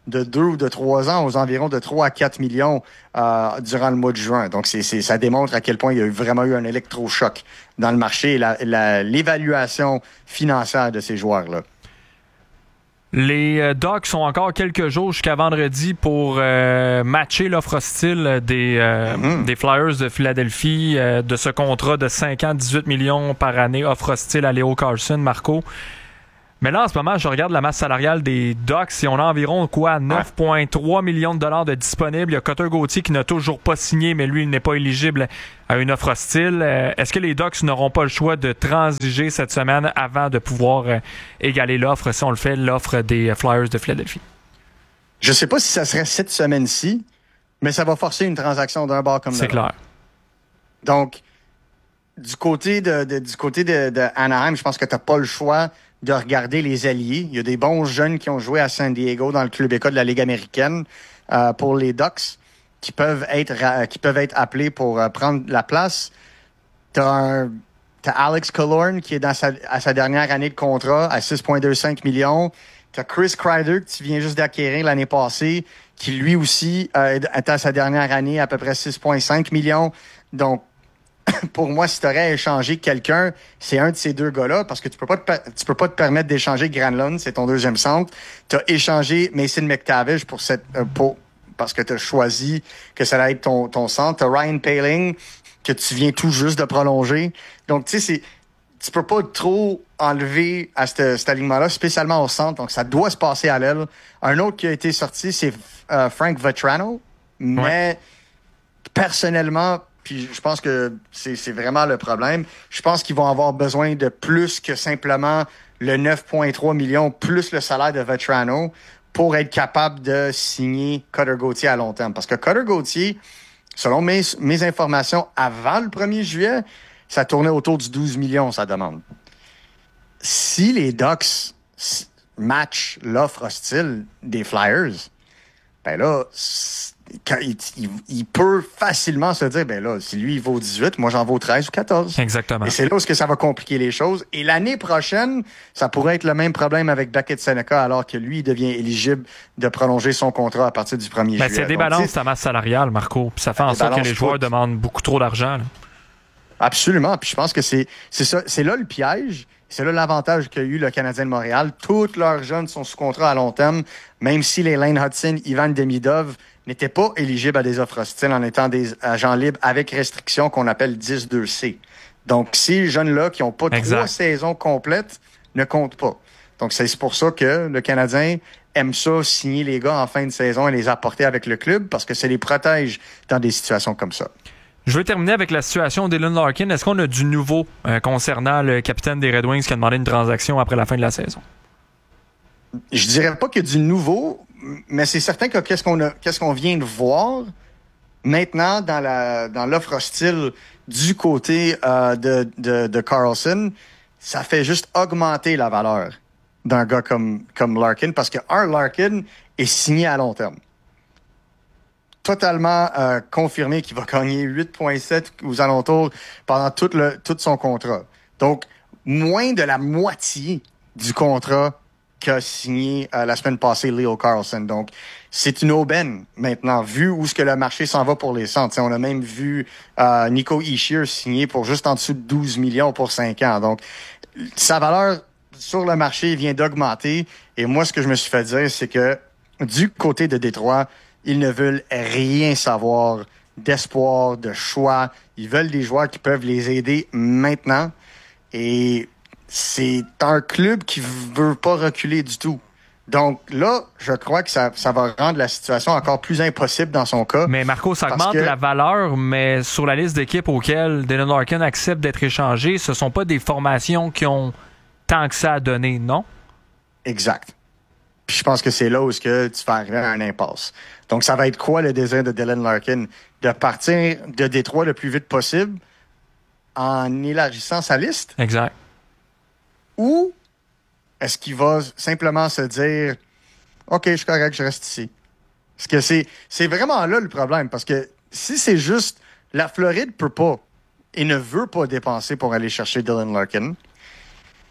de 2 ou de 3 ans aux environs de 3 à 4 millions durant le mois de juin. Donc, ça démontre à quel point il y a vraiment eu un électrochoc dans le marché et l'évaluation financière de ces joueurs-là. Les Ducks ont encore quelques jours jusqu'à vendredi pour matcher l'offre hostile des Flyers de Philadelphie de ce contrat de 5 ans, 18 millions par année, offre hostile à Leo Carlsson, Marco. Mais là, en ce moment, je regarde la masse salariale des Ducks et on a environ 9,3 millions de dollars de disponibles. Il y a Cutter Gauthier qui n'a toujours pas signé, mais lui, il n'est pas éligible à une offre hostile. Est-ce que les Ducks n'auront pas le choix de transiger cette semaine avant de pouvoir égaler l'offre, si on le fait, l'offre des Flyers de Philadelphie? Je ne sais pas si ça serait cette semaine-ci, mais ça va forcer une transaction d'un bord comme de l'autre. C'est clair. Donc, du côté de Anaheim, je pense que tu n'as pas le choix de regarder les alliés. Il y a des bons jeunes qui ont joué à San Diego dans le club école de la Ligue américaine pour les Ducks qui peuvent être appelés pour prendre la place. T'as Alex Killorn qui est à sa dernière année de contrat à 6,25 millions. T'as Chris Kreider que tu viens juste d'acquérir l'année passée qui lui aussi est à sa dernière année à peu près 6,5 millions. Donc, pour moi, si tu aurais à échanger quelqu'un, c'est un de ces deux gars-là, parce que tu peux pas te permettre d'échanger Granlund, c'est ton deuxième centre. Tu as échangé Mason McTavish parce que tu as choisi que ça allait être ton centre. Tu as Ryan Poehling, que tu viens tout juste de prolonger. Donc, tu sais, tu peux pas trop enlever à cet alignement-là, spécialement au centre. Donc, ça doit se passer à l'aile. Un autre qui a été sorti, c'est Frank Vatrano. Mais personnellement, puis je pense que c'est vraiment le problème. Je pense qu'ils vont avoir besoin de plus que simplement le 9,3 millions plus le salaire de Vatrano pour être capable de signer Cutter Gauthier à long terme. Parce que Cutter Gauthier, selon mes informations, avant le 1er juillet, ça tournait autour du 12 millions, sa demande. Si les Ducks matchent l'offre hostile des Flyers, ben là, il peut facilement se dire, ben là, si lui, il vaut 18, moi, j'en vaux 13 ou 14. Exactement. Et c'est là où ça va compliquer les choses. Et l'année prochaine, ça pourrait être le même problème avec Beckett Seneca, alors que lui, il devient éligible de prolonger son contrat à partir du 1er juillet. Ça débalance ta masse salariale, Marco. Puis ça fait en sorte que les joueurs demandent beaucoup trop d'argent. Là. Absolument. Puis je pense que c'est ça. C'est là le piège. C'est là l'avantage qu'a eu le Canadien de Montréal. Tous leurs jeunes sont sous contrat à long terme, même si les Lane Hudson, Ivan Demidov n'étaient pas éligibles à des offres hostiles en étant des agents libres avec restrictions qu'on appelle 10-2C. Donc, ces jeunes-là qui n'ont pas 3 saisons complètes ne comptent pas. Donc, c'est pour ça que le Canadien aime ça, signer les gars en fin de saison et les apporter avec le club parce que ça les protège dans des situations comme ça. Je veux terminer avec la situation d'Dylan Larkin. Est-ce qu'on a du nouveau concernant le capitaine des Red Wings qui a demandé une transaction après la fin de la saison? Je dirais pas qu'il y a du nouveau, mais c'est certain que qu'est-ce qu'on vient de voir maintenant dans l'offre hostile du côté de Carlson, ça fait juste augmenter la valeur d'un gars comme Larkin parce que Larkin est signé à long terme. Totalement confirmé qu'il va gagner 8,7 aux alentours pendant tout son contrat. Donc, moins de la moitié du contrat qu'a signé la semaine passée Leo Carlsson. Donc, c'est une aubaine maintenant, vu où ce que le marché s'en va pour les centres. On a même vu Nico Hischier signer pour juste en dessous de 12 millions pour 5 ans. Donc, sa valeur sur le marché vient d'augmenter. Et moi, ce que je me suis fait dire, c'est que du côté de Détroit, ils ne veulent rien savoir d'espoir, de choix. Ils veulent des joueurs qui peuvent les aider maintenant. Et c'est un club qui veut pas reculer du tout. Donc là, je crois que ça va rendre la situation encore plus impossible dans son cas. Mais Marco, ça augmente la valeur, mais sur la liste d'équipes auxquelles Dylan Larkin accepte d'être échangé, ce sont pas des formations qui ont tant que ça à donner, non? Exact. Puis je pense que c'est là où tu vas arriver à un impasse. Donc, ça va être quoi le désir de Dylan Larkin? De partir de Détroit le plus vite possible en élargissant sa liste? Exact. Ou est-ce qu'il va simplement se dire « OK, je suis correct, je reste ici. » Parce que c'est vraiment là le problème. Parce que si c'est juste la Floride peut pas et ne veut pas dépenser pour aller chercher Dylan Larkin,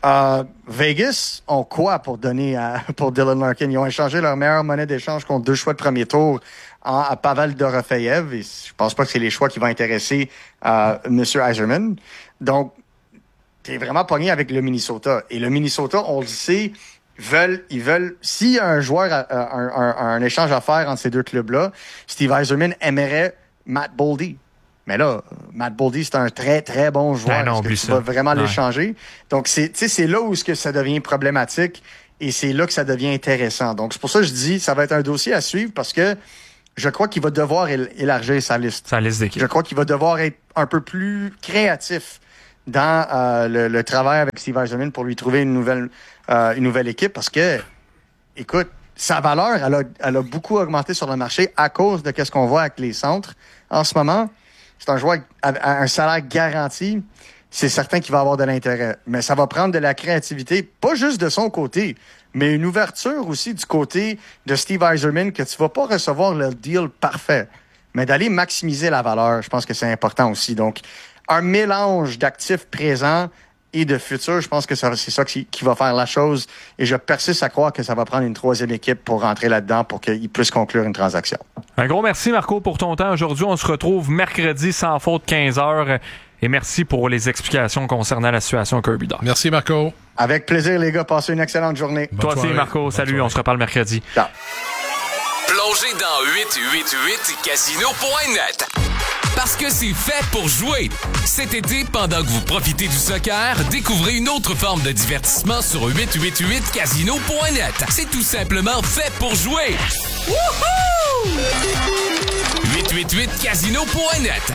Vegas ont quoi pour donner pour Dylan Larkin? Ils ont échangé leur meilleure monnaie d'échange contre 2 choix de premier tour à Pavel Dorofeyev. Et je pense pas que c'est les choix qui vont intéresser M. Yzerman. Donc, t'es vraiment pogné avec le Minnesota. Et le Minnesota, on le sait, ils veulent, s'il y a un joueur, un échange à faire entre ces deux clubs-là, Steve Yzerman aimerait Matt Boldy. Mais là, Matt Boldy, c'est un très, très bon joueur. Est-ce que tu vas vraiment l'échanger? Donc, c'est là où ça devient problématique et c'est là que ça devient intéressant. Donc, c'est pour ça que je dis, ça va être un dossier à suivre parce que je crois qu'il va devoir élargir sa liste. Sa liste d'équipe. Je crois qu'il va devoir être un peu plus créatif dans le travail avec Steve Yzerman pour lui trouver une nouvelle équipe parce que, écoute, sa valeur, elle a beaucoup augmenté sur le marché à cause de ce qu'on voit avec les centres en ce moment. C'est un joueur à un salaire garanti. C'est certain qu'il va avoir de l'intérêt. Mais ça va prendre de la créativité, pas juste de son côté, mais une ouverture aussi du côté de Steve Yzerman que tu vas pas recevoir le deal parfait. Mais d'aller maximiser la valeur, je pense que c'est important aussi. Donc, un mélange d'actifs présents et de futur, je pense que c'est ça qui va faire la chose. Et je persiste à croire que ça va prendre une 3e équipe pour rentrer là-dedans pour qu'il puisse conclure une transaction. Un gros merci, Marco, pour ton temps. Aujourd'hui, on se retrouve mercredi sans faute 15h. Et merci pour les explications concernant la situation Kirby Dach. Merci, Marco. Avec plaisir, les gars. Passez une excellente journée. Toi aussi, Marco. Salut, on se reparle mercredi. Ciao. Plongez dans 888casino.net. Parce que c'est fait pour jouer. Cet été, pendant que vous profitez du soccer, découvrez une autre forme de divertissement sur 888casino.net. C'est tout simplement fait pour jouer. Wouhou! 888casino.net.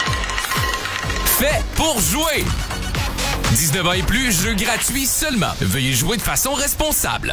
Fait pour jouer. 19 ans et plus, jeu gratuit seulement. Veuillez jouer de façon responsable.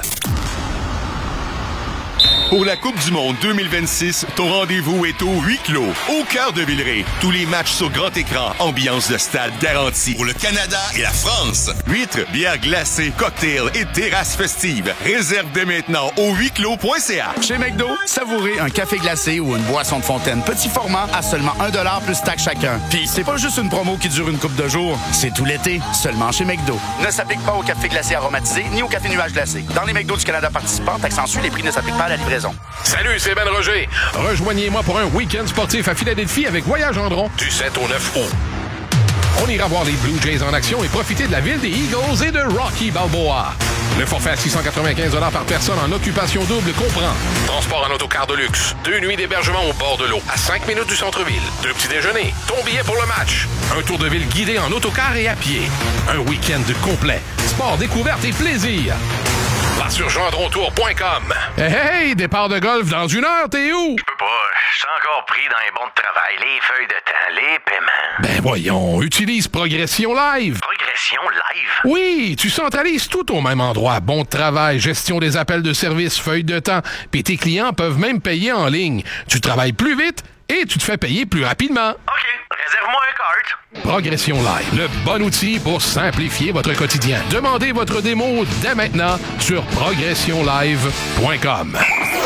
Pour la Coupe du Monde 2026, ton rendez-vous est au huis clos, au cœur de Villeray. Tous les matchs sur grand écran, ambiance de stade garantie. Pour le Canada et la France, huîtres, bières glacées, cocktails et terrasses festives. Réserve dès maintenant au huisclos.ca. Chez McDo, savourez un café glacé ou une boisson de fontaine petit format à seulement 1$ plus taxe chacun. Puis c'est pas juste une promo qui dure une couple de jours, c'est tout l'été, seulement chez McDo. Ne s'applique pas au café glacé aromatisé ni au café nuage glacé. Dans les McDo du Canada participants, taxe en sus, les prix ne s'appliquent pas à la livraison. Salut, c'est Ben Roger. Rejoignez-moi pour un week-end sportif à Philadelphie avec Voyage Gendron du 7 au 9 août. On ira voir les Blue Jays en action et profiter de la ville des Eagles et de Rocky Balboa. Le forfait à 695$ par personne en occupation double comprend transport en autocar de luxe, 2 nuits d'hébergement au bord de l'eau, à 5 minutes du centre-ville, 2 petits déjeuners, ton billet pour le match, un tour de ville guidé en autocar et à pied, un week-end complet, sport, découverte et plaisir. Va sur gendrontour.com. Hey, départ de golf dans 1 heure, t'es où? Je peux pas, je suis encore pris dans les bons de travail, les feuilles de temps, les paiements. Ben voyons, utilise Progression Live. Progression Live? Oui, tu centralises tout au même endroit. Bon de travail, gestion des appels de service, feuilles de temps, puis tes clients peuvent même payer en ligne. Tu travailles plus vite et tu te fais payer plus rapidement. OK, réserve-moi un cart. Progression Live, le bon outil pour simplifier votre quotidien. Demandez votre démo dès maintenant sur progressionlive.com.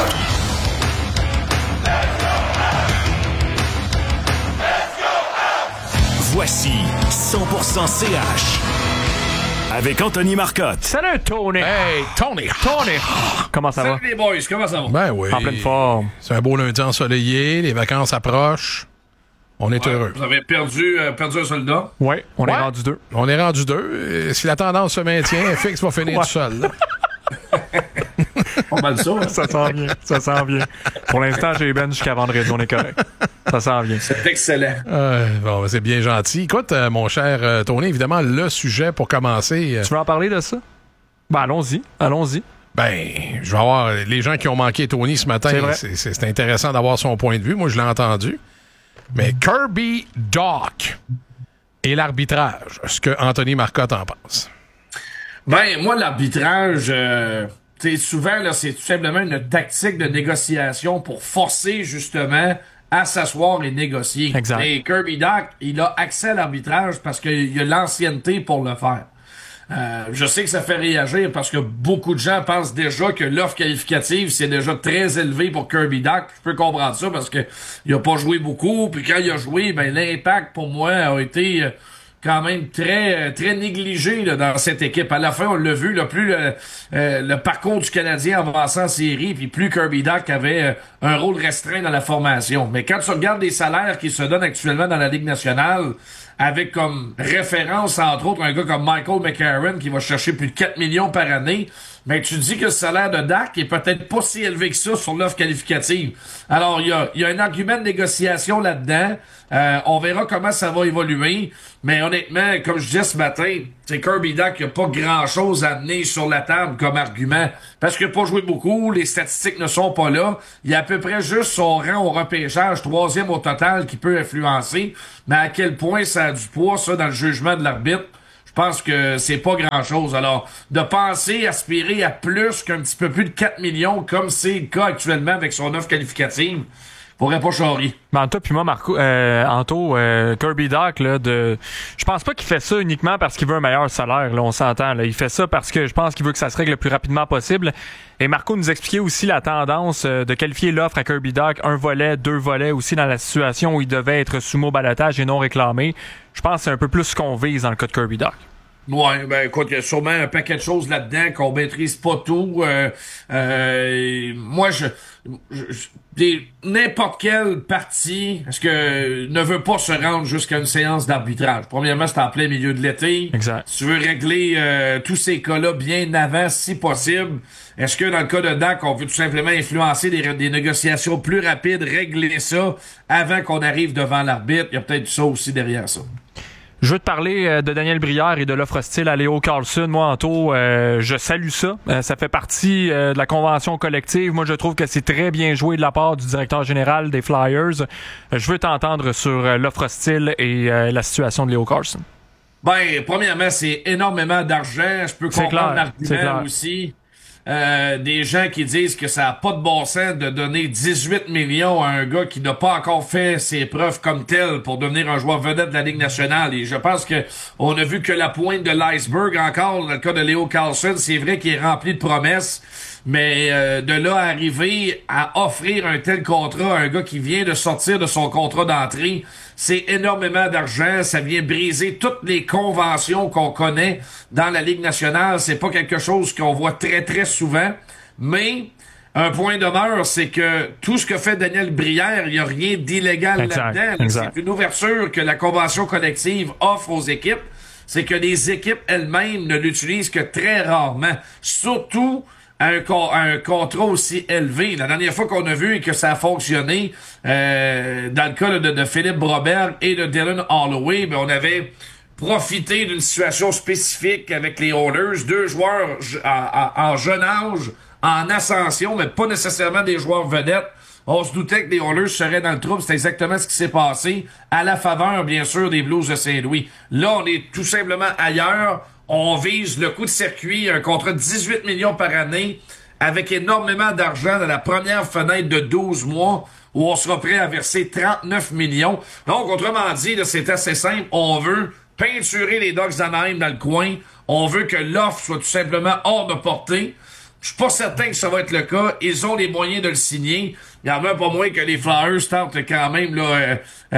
Voici 100% CH avec Anthony Marcotte. Salut, Tony. Hey, Tony. Comment ça va? Salut les boys, comment ça va? Ben oui. En pleine forme. C'est un beau lundi ensoleillé, les vacances approchent. On est heureux. Vous avez perdu un soldat? Oui, on est rendu 2. On est rendu 2. Si la tendance se maintient, FX va finir tout seul. Là. On va ça. Hein? Ça s'en vient. Pour l'instant, j'ai Ben jusqu'à vendredi, on est correct. Ça s'en vient. C'est excellent. Bon, c'est bien gentil. Écoute, mon cher Tony, évidemment, le sujet pour commencer... Tu veux en parler de ça? Ben, allons-y. Ben, je vais avoir les gens qui ont manqué Tony ce matin. C'est intéressant d'avoir son point de vue. Moi, je l'ai entendu. Mais Kirby Dach et l'arbitrage, ce que Anthony Marcotte en pense. Ben, moi, l'arbitrage, souvent, là, c'est tout simplement une tactique de négociation pour forcer, justement, à s'asseoir et négocier. Exact. Et Kirby Dach, il a accès à l'arbitrage parce qu'il a l'ancienneté pour le faire. Je sais que ça fait réagir parce que beaucoup de gens pensent déjà que l'offre qualificative, c'est déjà très élevé pour Kirby Dach. Je peux comprendre ça parce que il a pas joué beaucoup, puis quand il a joué, ben l'impact pour moi a été quand même très très négligé là, dans cette équipe. À la fin, on l'a vu, là, plus le parcours du Canadien avançait en série, puis plus Kirby Dach avait un rôle restreint dans la formation. Mais quand tu regardes les salaires qui se donnent actuellement dans la Ligue nationale, avec comme référence, entre autres, un gars comme Michael McCarron qui va chercher plus de 4 millions par année, mais tu dis que le salaire de Dach est peut-être pas si élevé que ça sur l'offre qualificative. Alors, il y a un argument de négociation là-dedans. On verra comment ça va évoluer. Mais honnêtement, comme je disais ce matin, c'est Kirby Dach qui a pas grand-chose à amener sur la table comme argument. Parce qu'il n'a pas joué beaucoup, les statistiques ne sont pas là. Il y a à peu près juste son rang au repêchage, 3e au total, qui peut influencer. Mais à quel point ça a du poids, ça, dans le jugement de l'arbitre? Je pense que c'est pas grand-chose. Alors, de penser, aspirer à plus qu'un petit peu plus de 4 millions, comme c'est le cas actuellement avec son offre qualificative, pourrait pas charrier. Mais Anto puis moi, Kirby Dach, là, je pense pas qu'il fait ça uniquement parce qu'il veut un meilleur salaire, là, on s'entend, là. Il fait ça parce que je pense qu'il veut que ça se règle le plus rapidement possible. Et Marco nous expliquait aussi la tendance de qualifier l'offre à Kirby Dach, 1 volet, 2 volets aussi dans la situation où il devait être soumis au balotage et non réclamé. Je pense que c'est un peu plus ce qu'on vise dans le cas de Kirby Dach. Ouais, ben écoute, il y a sûrement un paquet de choses là-dedans qu'on maîtrise pas tout. Moi, n'importe quelle partie, est-ce que ne veut pas se rendre jusqu'à une séance d'arbitrage. Premièrement, c'est en plein milieu de l'été. Exact. Si tu veux régler tous ces cas-là bien avant, si possible, est-ce que dans le cas de Dach, on veut tout simplement influencer des négociations plus rapides, régler ça avant qu'on arrive devant l'arbitre? Il y a peut-être ça aussi derrière ça. Je veux te parler de Daniel Brière et de l'offre hostile à Leo Carlsson. Moi, Anto, je salue ça. Ça fait partie de la convention collective. Moi, je trouve que c'est très bien joué de la part du directeur général des Flyers. Je veux t'entendre sur l'offre hostile et la situation de Leo Carlsson. Ben, premièrement, c'est énormément d'argent. Je peux comprendre l'argument aussi. Des gens qui disent que ça n'a pas de bon sens de donner 18 millions à un gars qui n'a pas encore fait ses preuves comme tel pour devenir un joueur vedette de la Ligue nationale. Et je pense que on a vu que la pointe de l'iceberg encore, dans le cas de Leo Carlsson, c'est vrai qu'il est rempli de promesses. Mais de là à arriver à offrir un tel contrat à un gars qui vient de sortir de son contrat d'entrée, c'est énormément d'argent. Ça vient briser toutes les conventions qu'on connaît dans la Ligue nationale. C'est pas quelque chose qu'on voit très, très souvent. Mais un point demeure, c'est que tout ce que fait Daniel Brière, il n'y a rien d'illégal là-dedans. C'est une ouverture que la convention collective offre aux équipes. C'est que les équipes elles-mêmes ne l'utilisent que très rarement. Surtout un contrat aussi élevé. La dernière fois qu'on a vu et que ça a fonctionné, dans le cas de Philippe Broberg et de Dylan Holloway, ben on avait profité d'une situation spécifique avec les Oilers, 2 joueurs en jeune âge, en ascension, mais pas nécessairement des joueurs vedettes. On se doutait que les Oilers seraient dans le trouble. C'est exactement ce qui s'est passé à la faveur, bien sûr, des Blues de Saint-Louis. Là, on est tout simplement ailleurs. On vise le coup de circuit, un contrat de 18 millions par année, avec énormément d'argent dans la première fenêtre de 12 mois, où on sera prêt à verser 39 millions. Donc, autrement dit, là, c'est assez simple. On veut peinturer les Ducks d'Anaheim dans le coin. On veut que l'offre soit tout simplement hors de portée. Je suis pas certain que ça va être le cas. Ils ont les moyens de le signer. Il y en a pas moins que les Flyers tentent quand même là,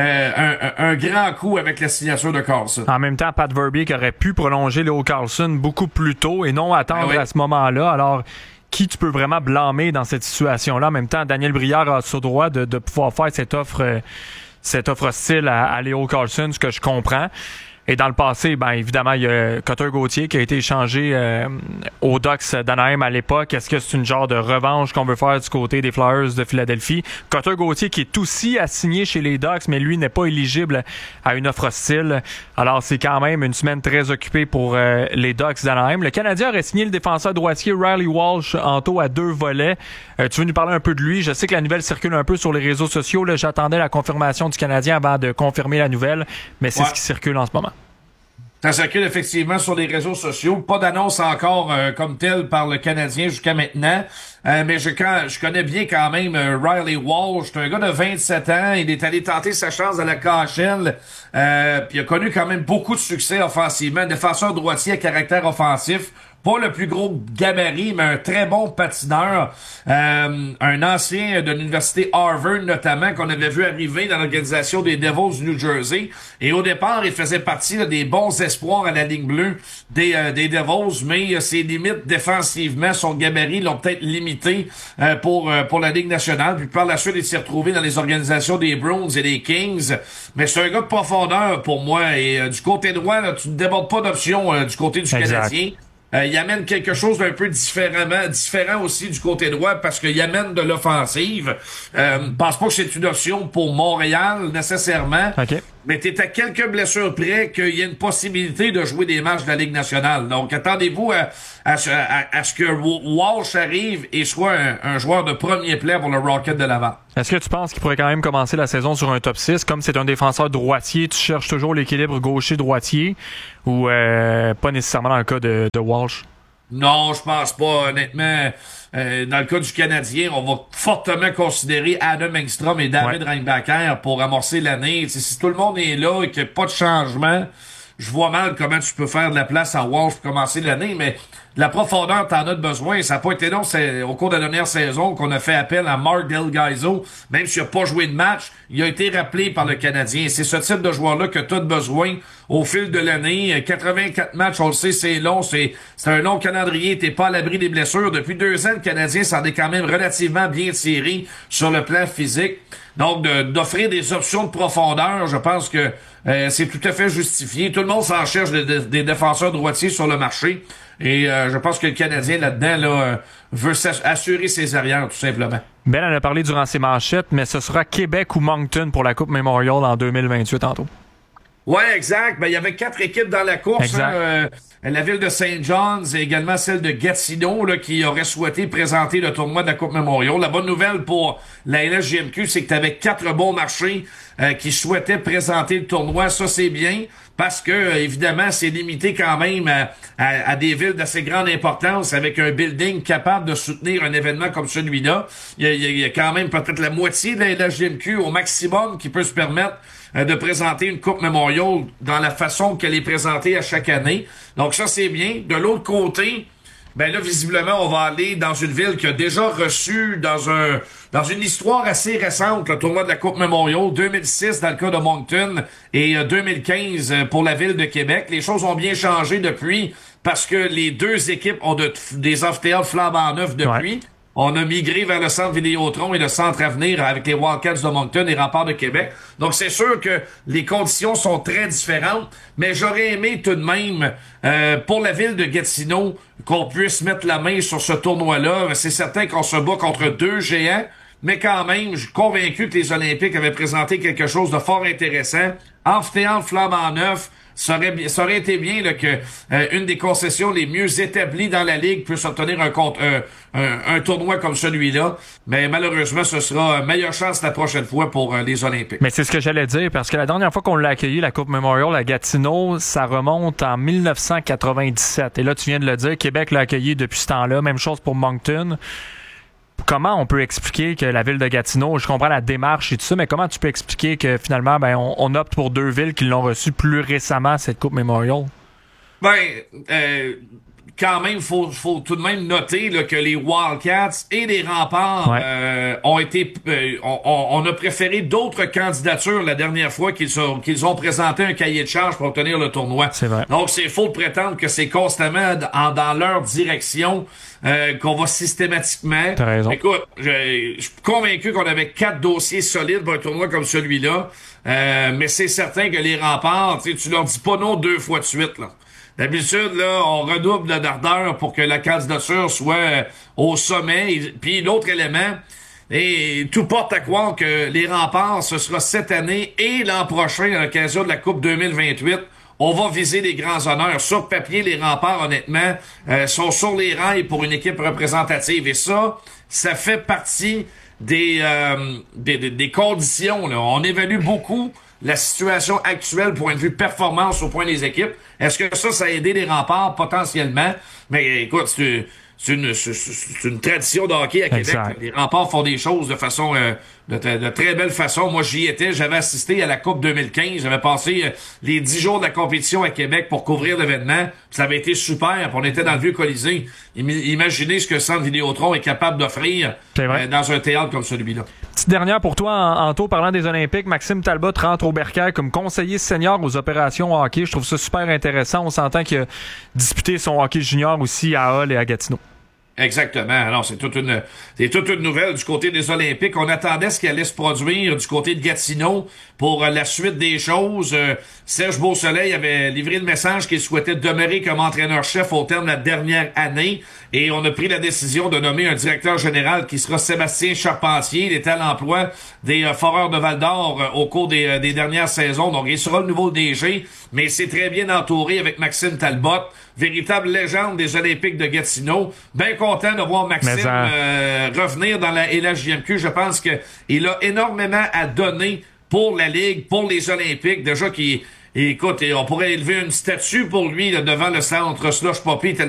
un grand coup avec la signature de Carlsson. En même temps, Pat Verbeek aurait pu prolonger Leo Carlsson beaucoup plus tôt et non attendre à ce moment-là. Alors, qui tu peux vraiment blâmer dans cette situation-là? En même temps, Daniel Brière a ce droit de pouvoir faire cette offre hostile à Leo Carlsson, ce que je comprends. Et dans le passé, ben évidemment, il y a Cutter Gauthier qui a été échangé aux Ducks d'Anaheim à l'époque. Est-ce que c'est une genre de revanche qu'on veut faire du côté des Flyers de Philadelphie? Cutter Gauthier qui est aussi assigné chez les Ducks, mais lui n'est pas éligible à une offre hostile. Alors, c'est quand même une semaine très occupée pour les Ducks d'Anaheim. Le Canadien aurait signé le défenseur droitier Riley Walsh Anto à 2 volets. Tu veux nous parler un peu de lui? Je sais que la nouvelle circule un peu sur les réseaux sociaux. Là, j'attendais la confirmation du Canadien avant de confirmer la nouvelle, mais c'est ce qui circule en ce moment. Ça circule effectivement sur les réseaux sociaux. Pas d'annonce encore comme telle par le Canadien jusqu'à maintenant. Mais je connais bien quand même Riley Walsh. C'est un gars de 27 ans. Il est allé tenter sa chance à la KHL. Puis il a connu quand même beaucoup de succès offensivement. Défenseur droitier à caractère offensif. pas le plus gros gabarit, mais un très bon patineur. Un ancien de l'université Harvard, notamment, qu'on avait vu arriver dans l'organisation des Devils du New Jersey. Et au départ, il faisait partie là, des bons espoirs à la ligne bleue des Devils, mais ses limites défensivement, son gabarit l'ont peut-être limité pour la Ligue nationale. Puis par la suite, il s'est retrouvé dans les organisations des Bruins et des Kings. Mais c'est un gars de profondeur pour moi. Et du côté droit, là, tu ne débordes pas d'options du côté du Canadien. Il amène quelque chose d'un peu différent aussi du côté droit parce qu'il amène de l'offensive. Pense pas que c'est une option pour Montréal nécessairement. Okay. Mais t'es à quelques blessures près qu'il y ait une possibilité de jouer des matchs de la Ligue nationale. Donc attendez-vous à ce que Walsh arrive et soit un joueur de premier plan pour le Rocket de Laval. Est-ce que tu penses qu'il pourrait quand même commencer la saison sur un top 6? Comme c'est un défenseur droitier, tu cherches toujours l'équilibre gaucher-droitier ou pas nécessairement dans le cas de Walsh? Non, je pense pas. Honnêtement, dans le cas du Canadien, on va fortement considérer Adam Engstrom et David Reinbacher pour amorcer l'année. T'sais, si tout le monde est là et qu'il n'y a pas de changement, je vois mal comment tu peux faire de la place à Walsh pour commencer l'année, mais de la profondeur, t'en as besoin. Ça n'a pas été long au cours de la dernière saison qu'on a fait appel à Mark Delgado. Même s'il n'a pas joué de match, il a été rappelé par le Canadien. C'est ce type de joueur-là que tu as besoin au fil de l'année. 84 matchs, on le sait, c'est long. C'est un long calendrier. T'es pas à l'abri des blessures. Depuis 2 ans, le Canadien s'en est quand même relativement bien tiré sur le plan physique. Donc, d'offrir des options de profondeur, je pense que c'est tout à fait justifié. Tout le monde s'en cherche des défenseurs droitiers sur le marché. Et je pense que le Canadien, là-dedans, là, veut assurer ses arrières, tout simplement. Ben en a parlé durant ses manchettes, mais ce sera Québec ou Moncton pour la Coupe Memorial en 2028 tantôt. Ouais, exact. Ben, il y avait 4 équipes dans la course. Hein, la ville de St. John's et également celle de Gatineau là, qui aurait souhaité présenter le tournoi de la Coupe Memorial. La bonne nouvelle pour la LSJMQ, c'est que tu avais 4 bons marchés qui souhaitaient présenter le tournoi. Ça, c'est bien parce que, évidemment, c'est limité quand même à des villes d'assez grande importance avec un building capable de soutenir un événement comme celui-là. Il y a quand même peut-être la moitié de la LSJMQ au maximum qui peut se permettre de présenter une Coupe Memorial dans la façon qu'elle est présentée à chaque année. Donc ça, c'est bien. De l'autre côté, ben là, visiblement, on va aller dans une ville qui a déjà reçu dans une histoire assez récente le tournoi de la Coupe Memorial, 2006 dans le cas de Moncton et 2015 pour la ville de Québec. Les choses ont bien changé depuis parce que les deux équipes ont des amphithéâtres flambant neufs depuis. Ouais. On a migré vers le centre Vidéotron et le centre Avenir avec les Wildcats de Moncton et Remparts de Québec. Donc, c'est sûr que les conditions sont très différentes, mais j'aurais aimé tout de même, pour la ville de Gatineau, qu'on puisse mettre la main sur ce tournoi-là. C'est certain qu'on se bat contre 2 géants, mais quand même, je suis convaincu que les Olympiques avaient présenté quelque chose de fort intéressant. Amphithéâtre flambant neuf. Ça aurait été bien là, que une des concessions les mieux établies dans la Ligue puisse obtenir un tournoi comme celui-là. Mais malheureusement, ce sera meilleure chance la prochaine fois pour les Olympiques. Mais c'est ce que j'allais dire, parce que la dernière fois qu'on l'a accueilli, la Coupe Memorial à Gatineau, ça remonte en 1997. Et là, tu viens de le dire, Québec l'a accueilli depuis ce temps-là. Même chose pour Moncton. Comment on peut expliquer que la ville de Gatineau, je comprends la démarche et tout ça, mais comment tu peux expliquer que finalement, ben, on opte pour 2 villes qui l'ont reçu plus récemment, cette Coupe Memorial? Quand même, faut tout de même noter là, que les Wildcats et les Remparts ont été... on a préféré d'autres candidatures la dernière fois qu'ils ont présenté un cahier de charges pour obtenir le tournoi. C'est vrai. Donc, c'est faux de prétendre que c'est constamment dans leur direction qu'on va systématiquement... T'as raison. Écoute, je suis convaincu qu'on avait 4 dossiers solides pour un tournoi comme celui-là, mais c'est certain que les Remparts, tu leur dis pas non 2 fois de suite, là. D'habitude, là, on redouble d'ardeur pour que la candidature soit au sommet. Puis l'autre élément, et tout porte à croire que les Remparts, ce sera cette année et l'an prochain à l'occasion de la Coupe 2028. On va viser les grands honneurs. Sur papier, les Remparts, honnêtement, sont sur les rails pour une équipe représentative. Et ça fait partie des conditions, là. On évalue beaucoup la situation actuelle, point de vue performance au point des équipes. Est-ce que ça a aidé les Remparts? Potentiellement. Mais écoute, tu c'est une tradition de hockey à Québec. Exact. Les Remparts font des choses de façon de très belle façon. Moi, j'y étais, j'avais assisté à la Coupe 2015. J'avais passé les 10 jours de la compétition à Québec pour couvrir l'événement. Ça avait été super. On était dans le vieux Colisée. Imaginez ce que Centre Vidéotron est capable d'offrir dans un théâtre comme celui-là. Petite dernière pour toi, Anto, parlant des Olympiques, Maxime Talbot rentre au Bercail comme conseiller senior aux opérations hockey. Je trouve ça super intéressant. On s'entend qu'il a disputé son hockey junior aussi à Hull et à Gatineau. Exactement. Alors, c'est toute une nouvelle du côté des Olympiques. On attendait ce qui allait se produire du côté de Gatineau pour la suite des choses. Serge Beausoleil avait livré le message qu'il souhaitait demeurer comme entraîneur-chef au terme de la dernière année. Et on a pris la décision de nommer un directeur général qui sera Sébastien Charpentier. Il était à l'emploi des Foreurs de Val-d'Or au cours des dernières saisons. Donc, il sera le nouveau DG, mais c'est très bien entouré avec Maxime Talbot, véritable légende des Olympiques de Gatineau. Bien content de voir Maxime revenir dans la LHJMQ. Je pense qu'il a énormément à donner pour la Ligue, pour les Olympiques. Déjà écoute, on pourrait élever une statue pour lui là, devant le centre Slush Poppy.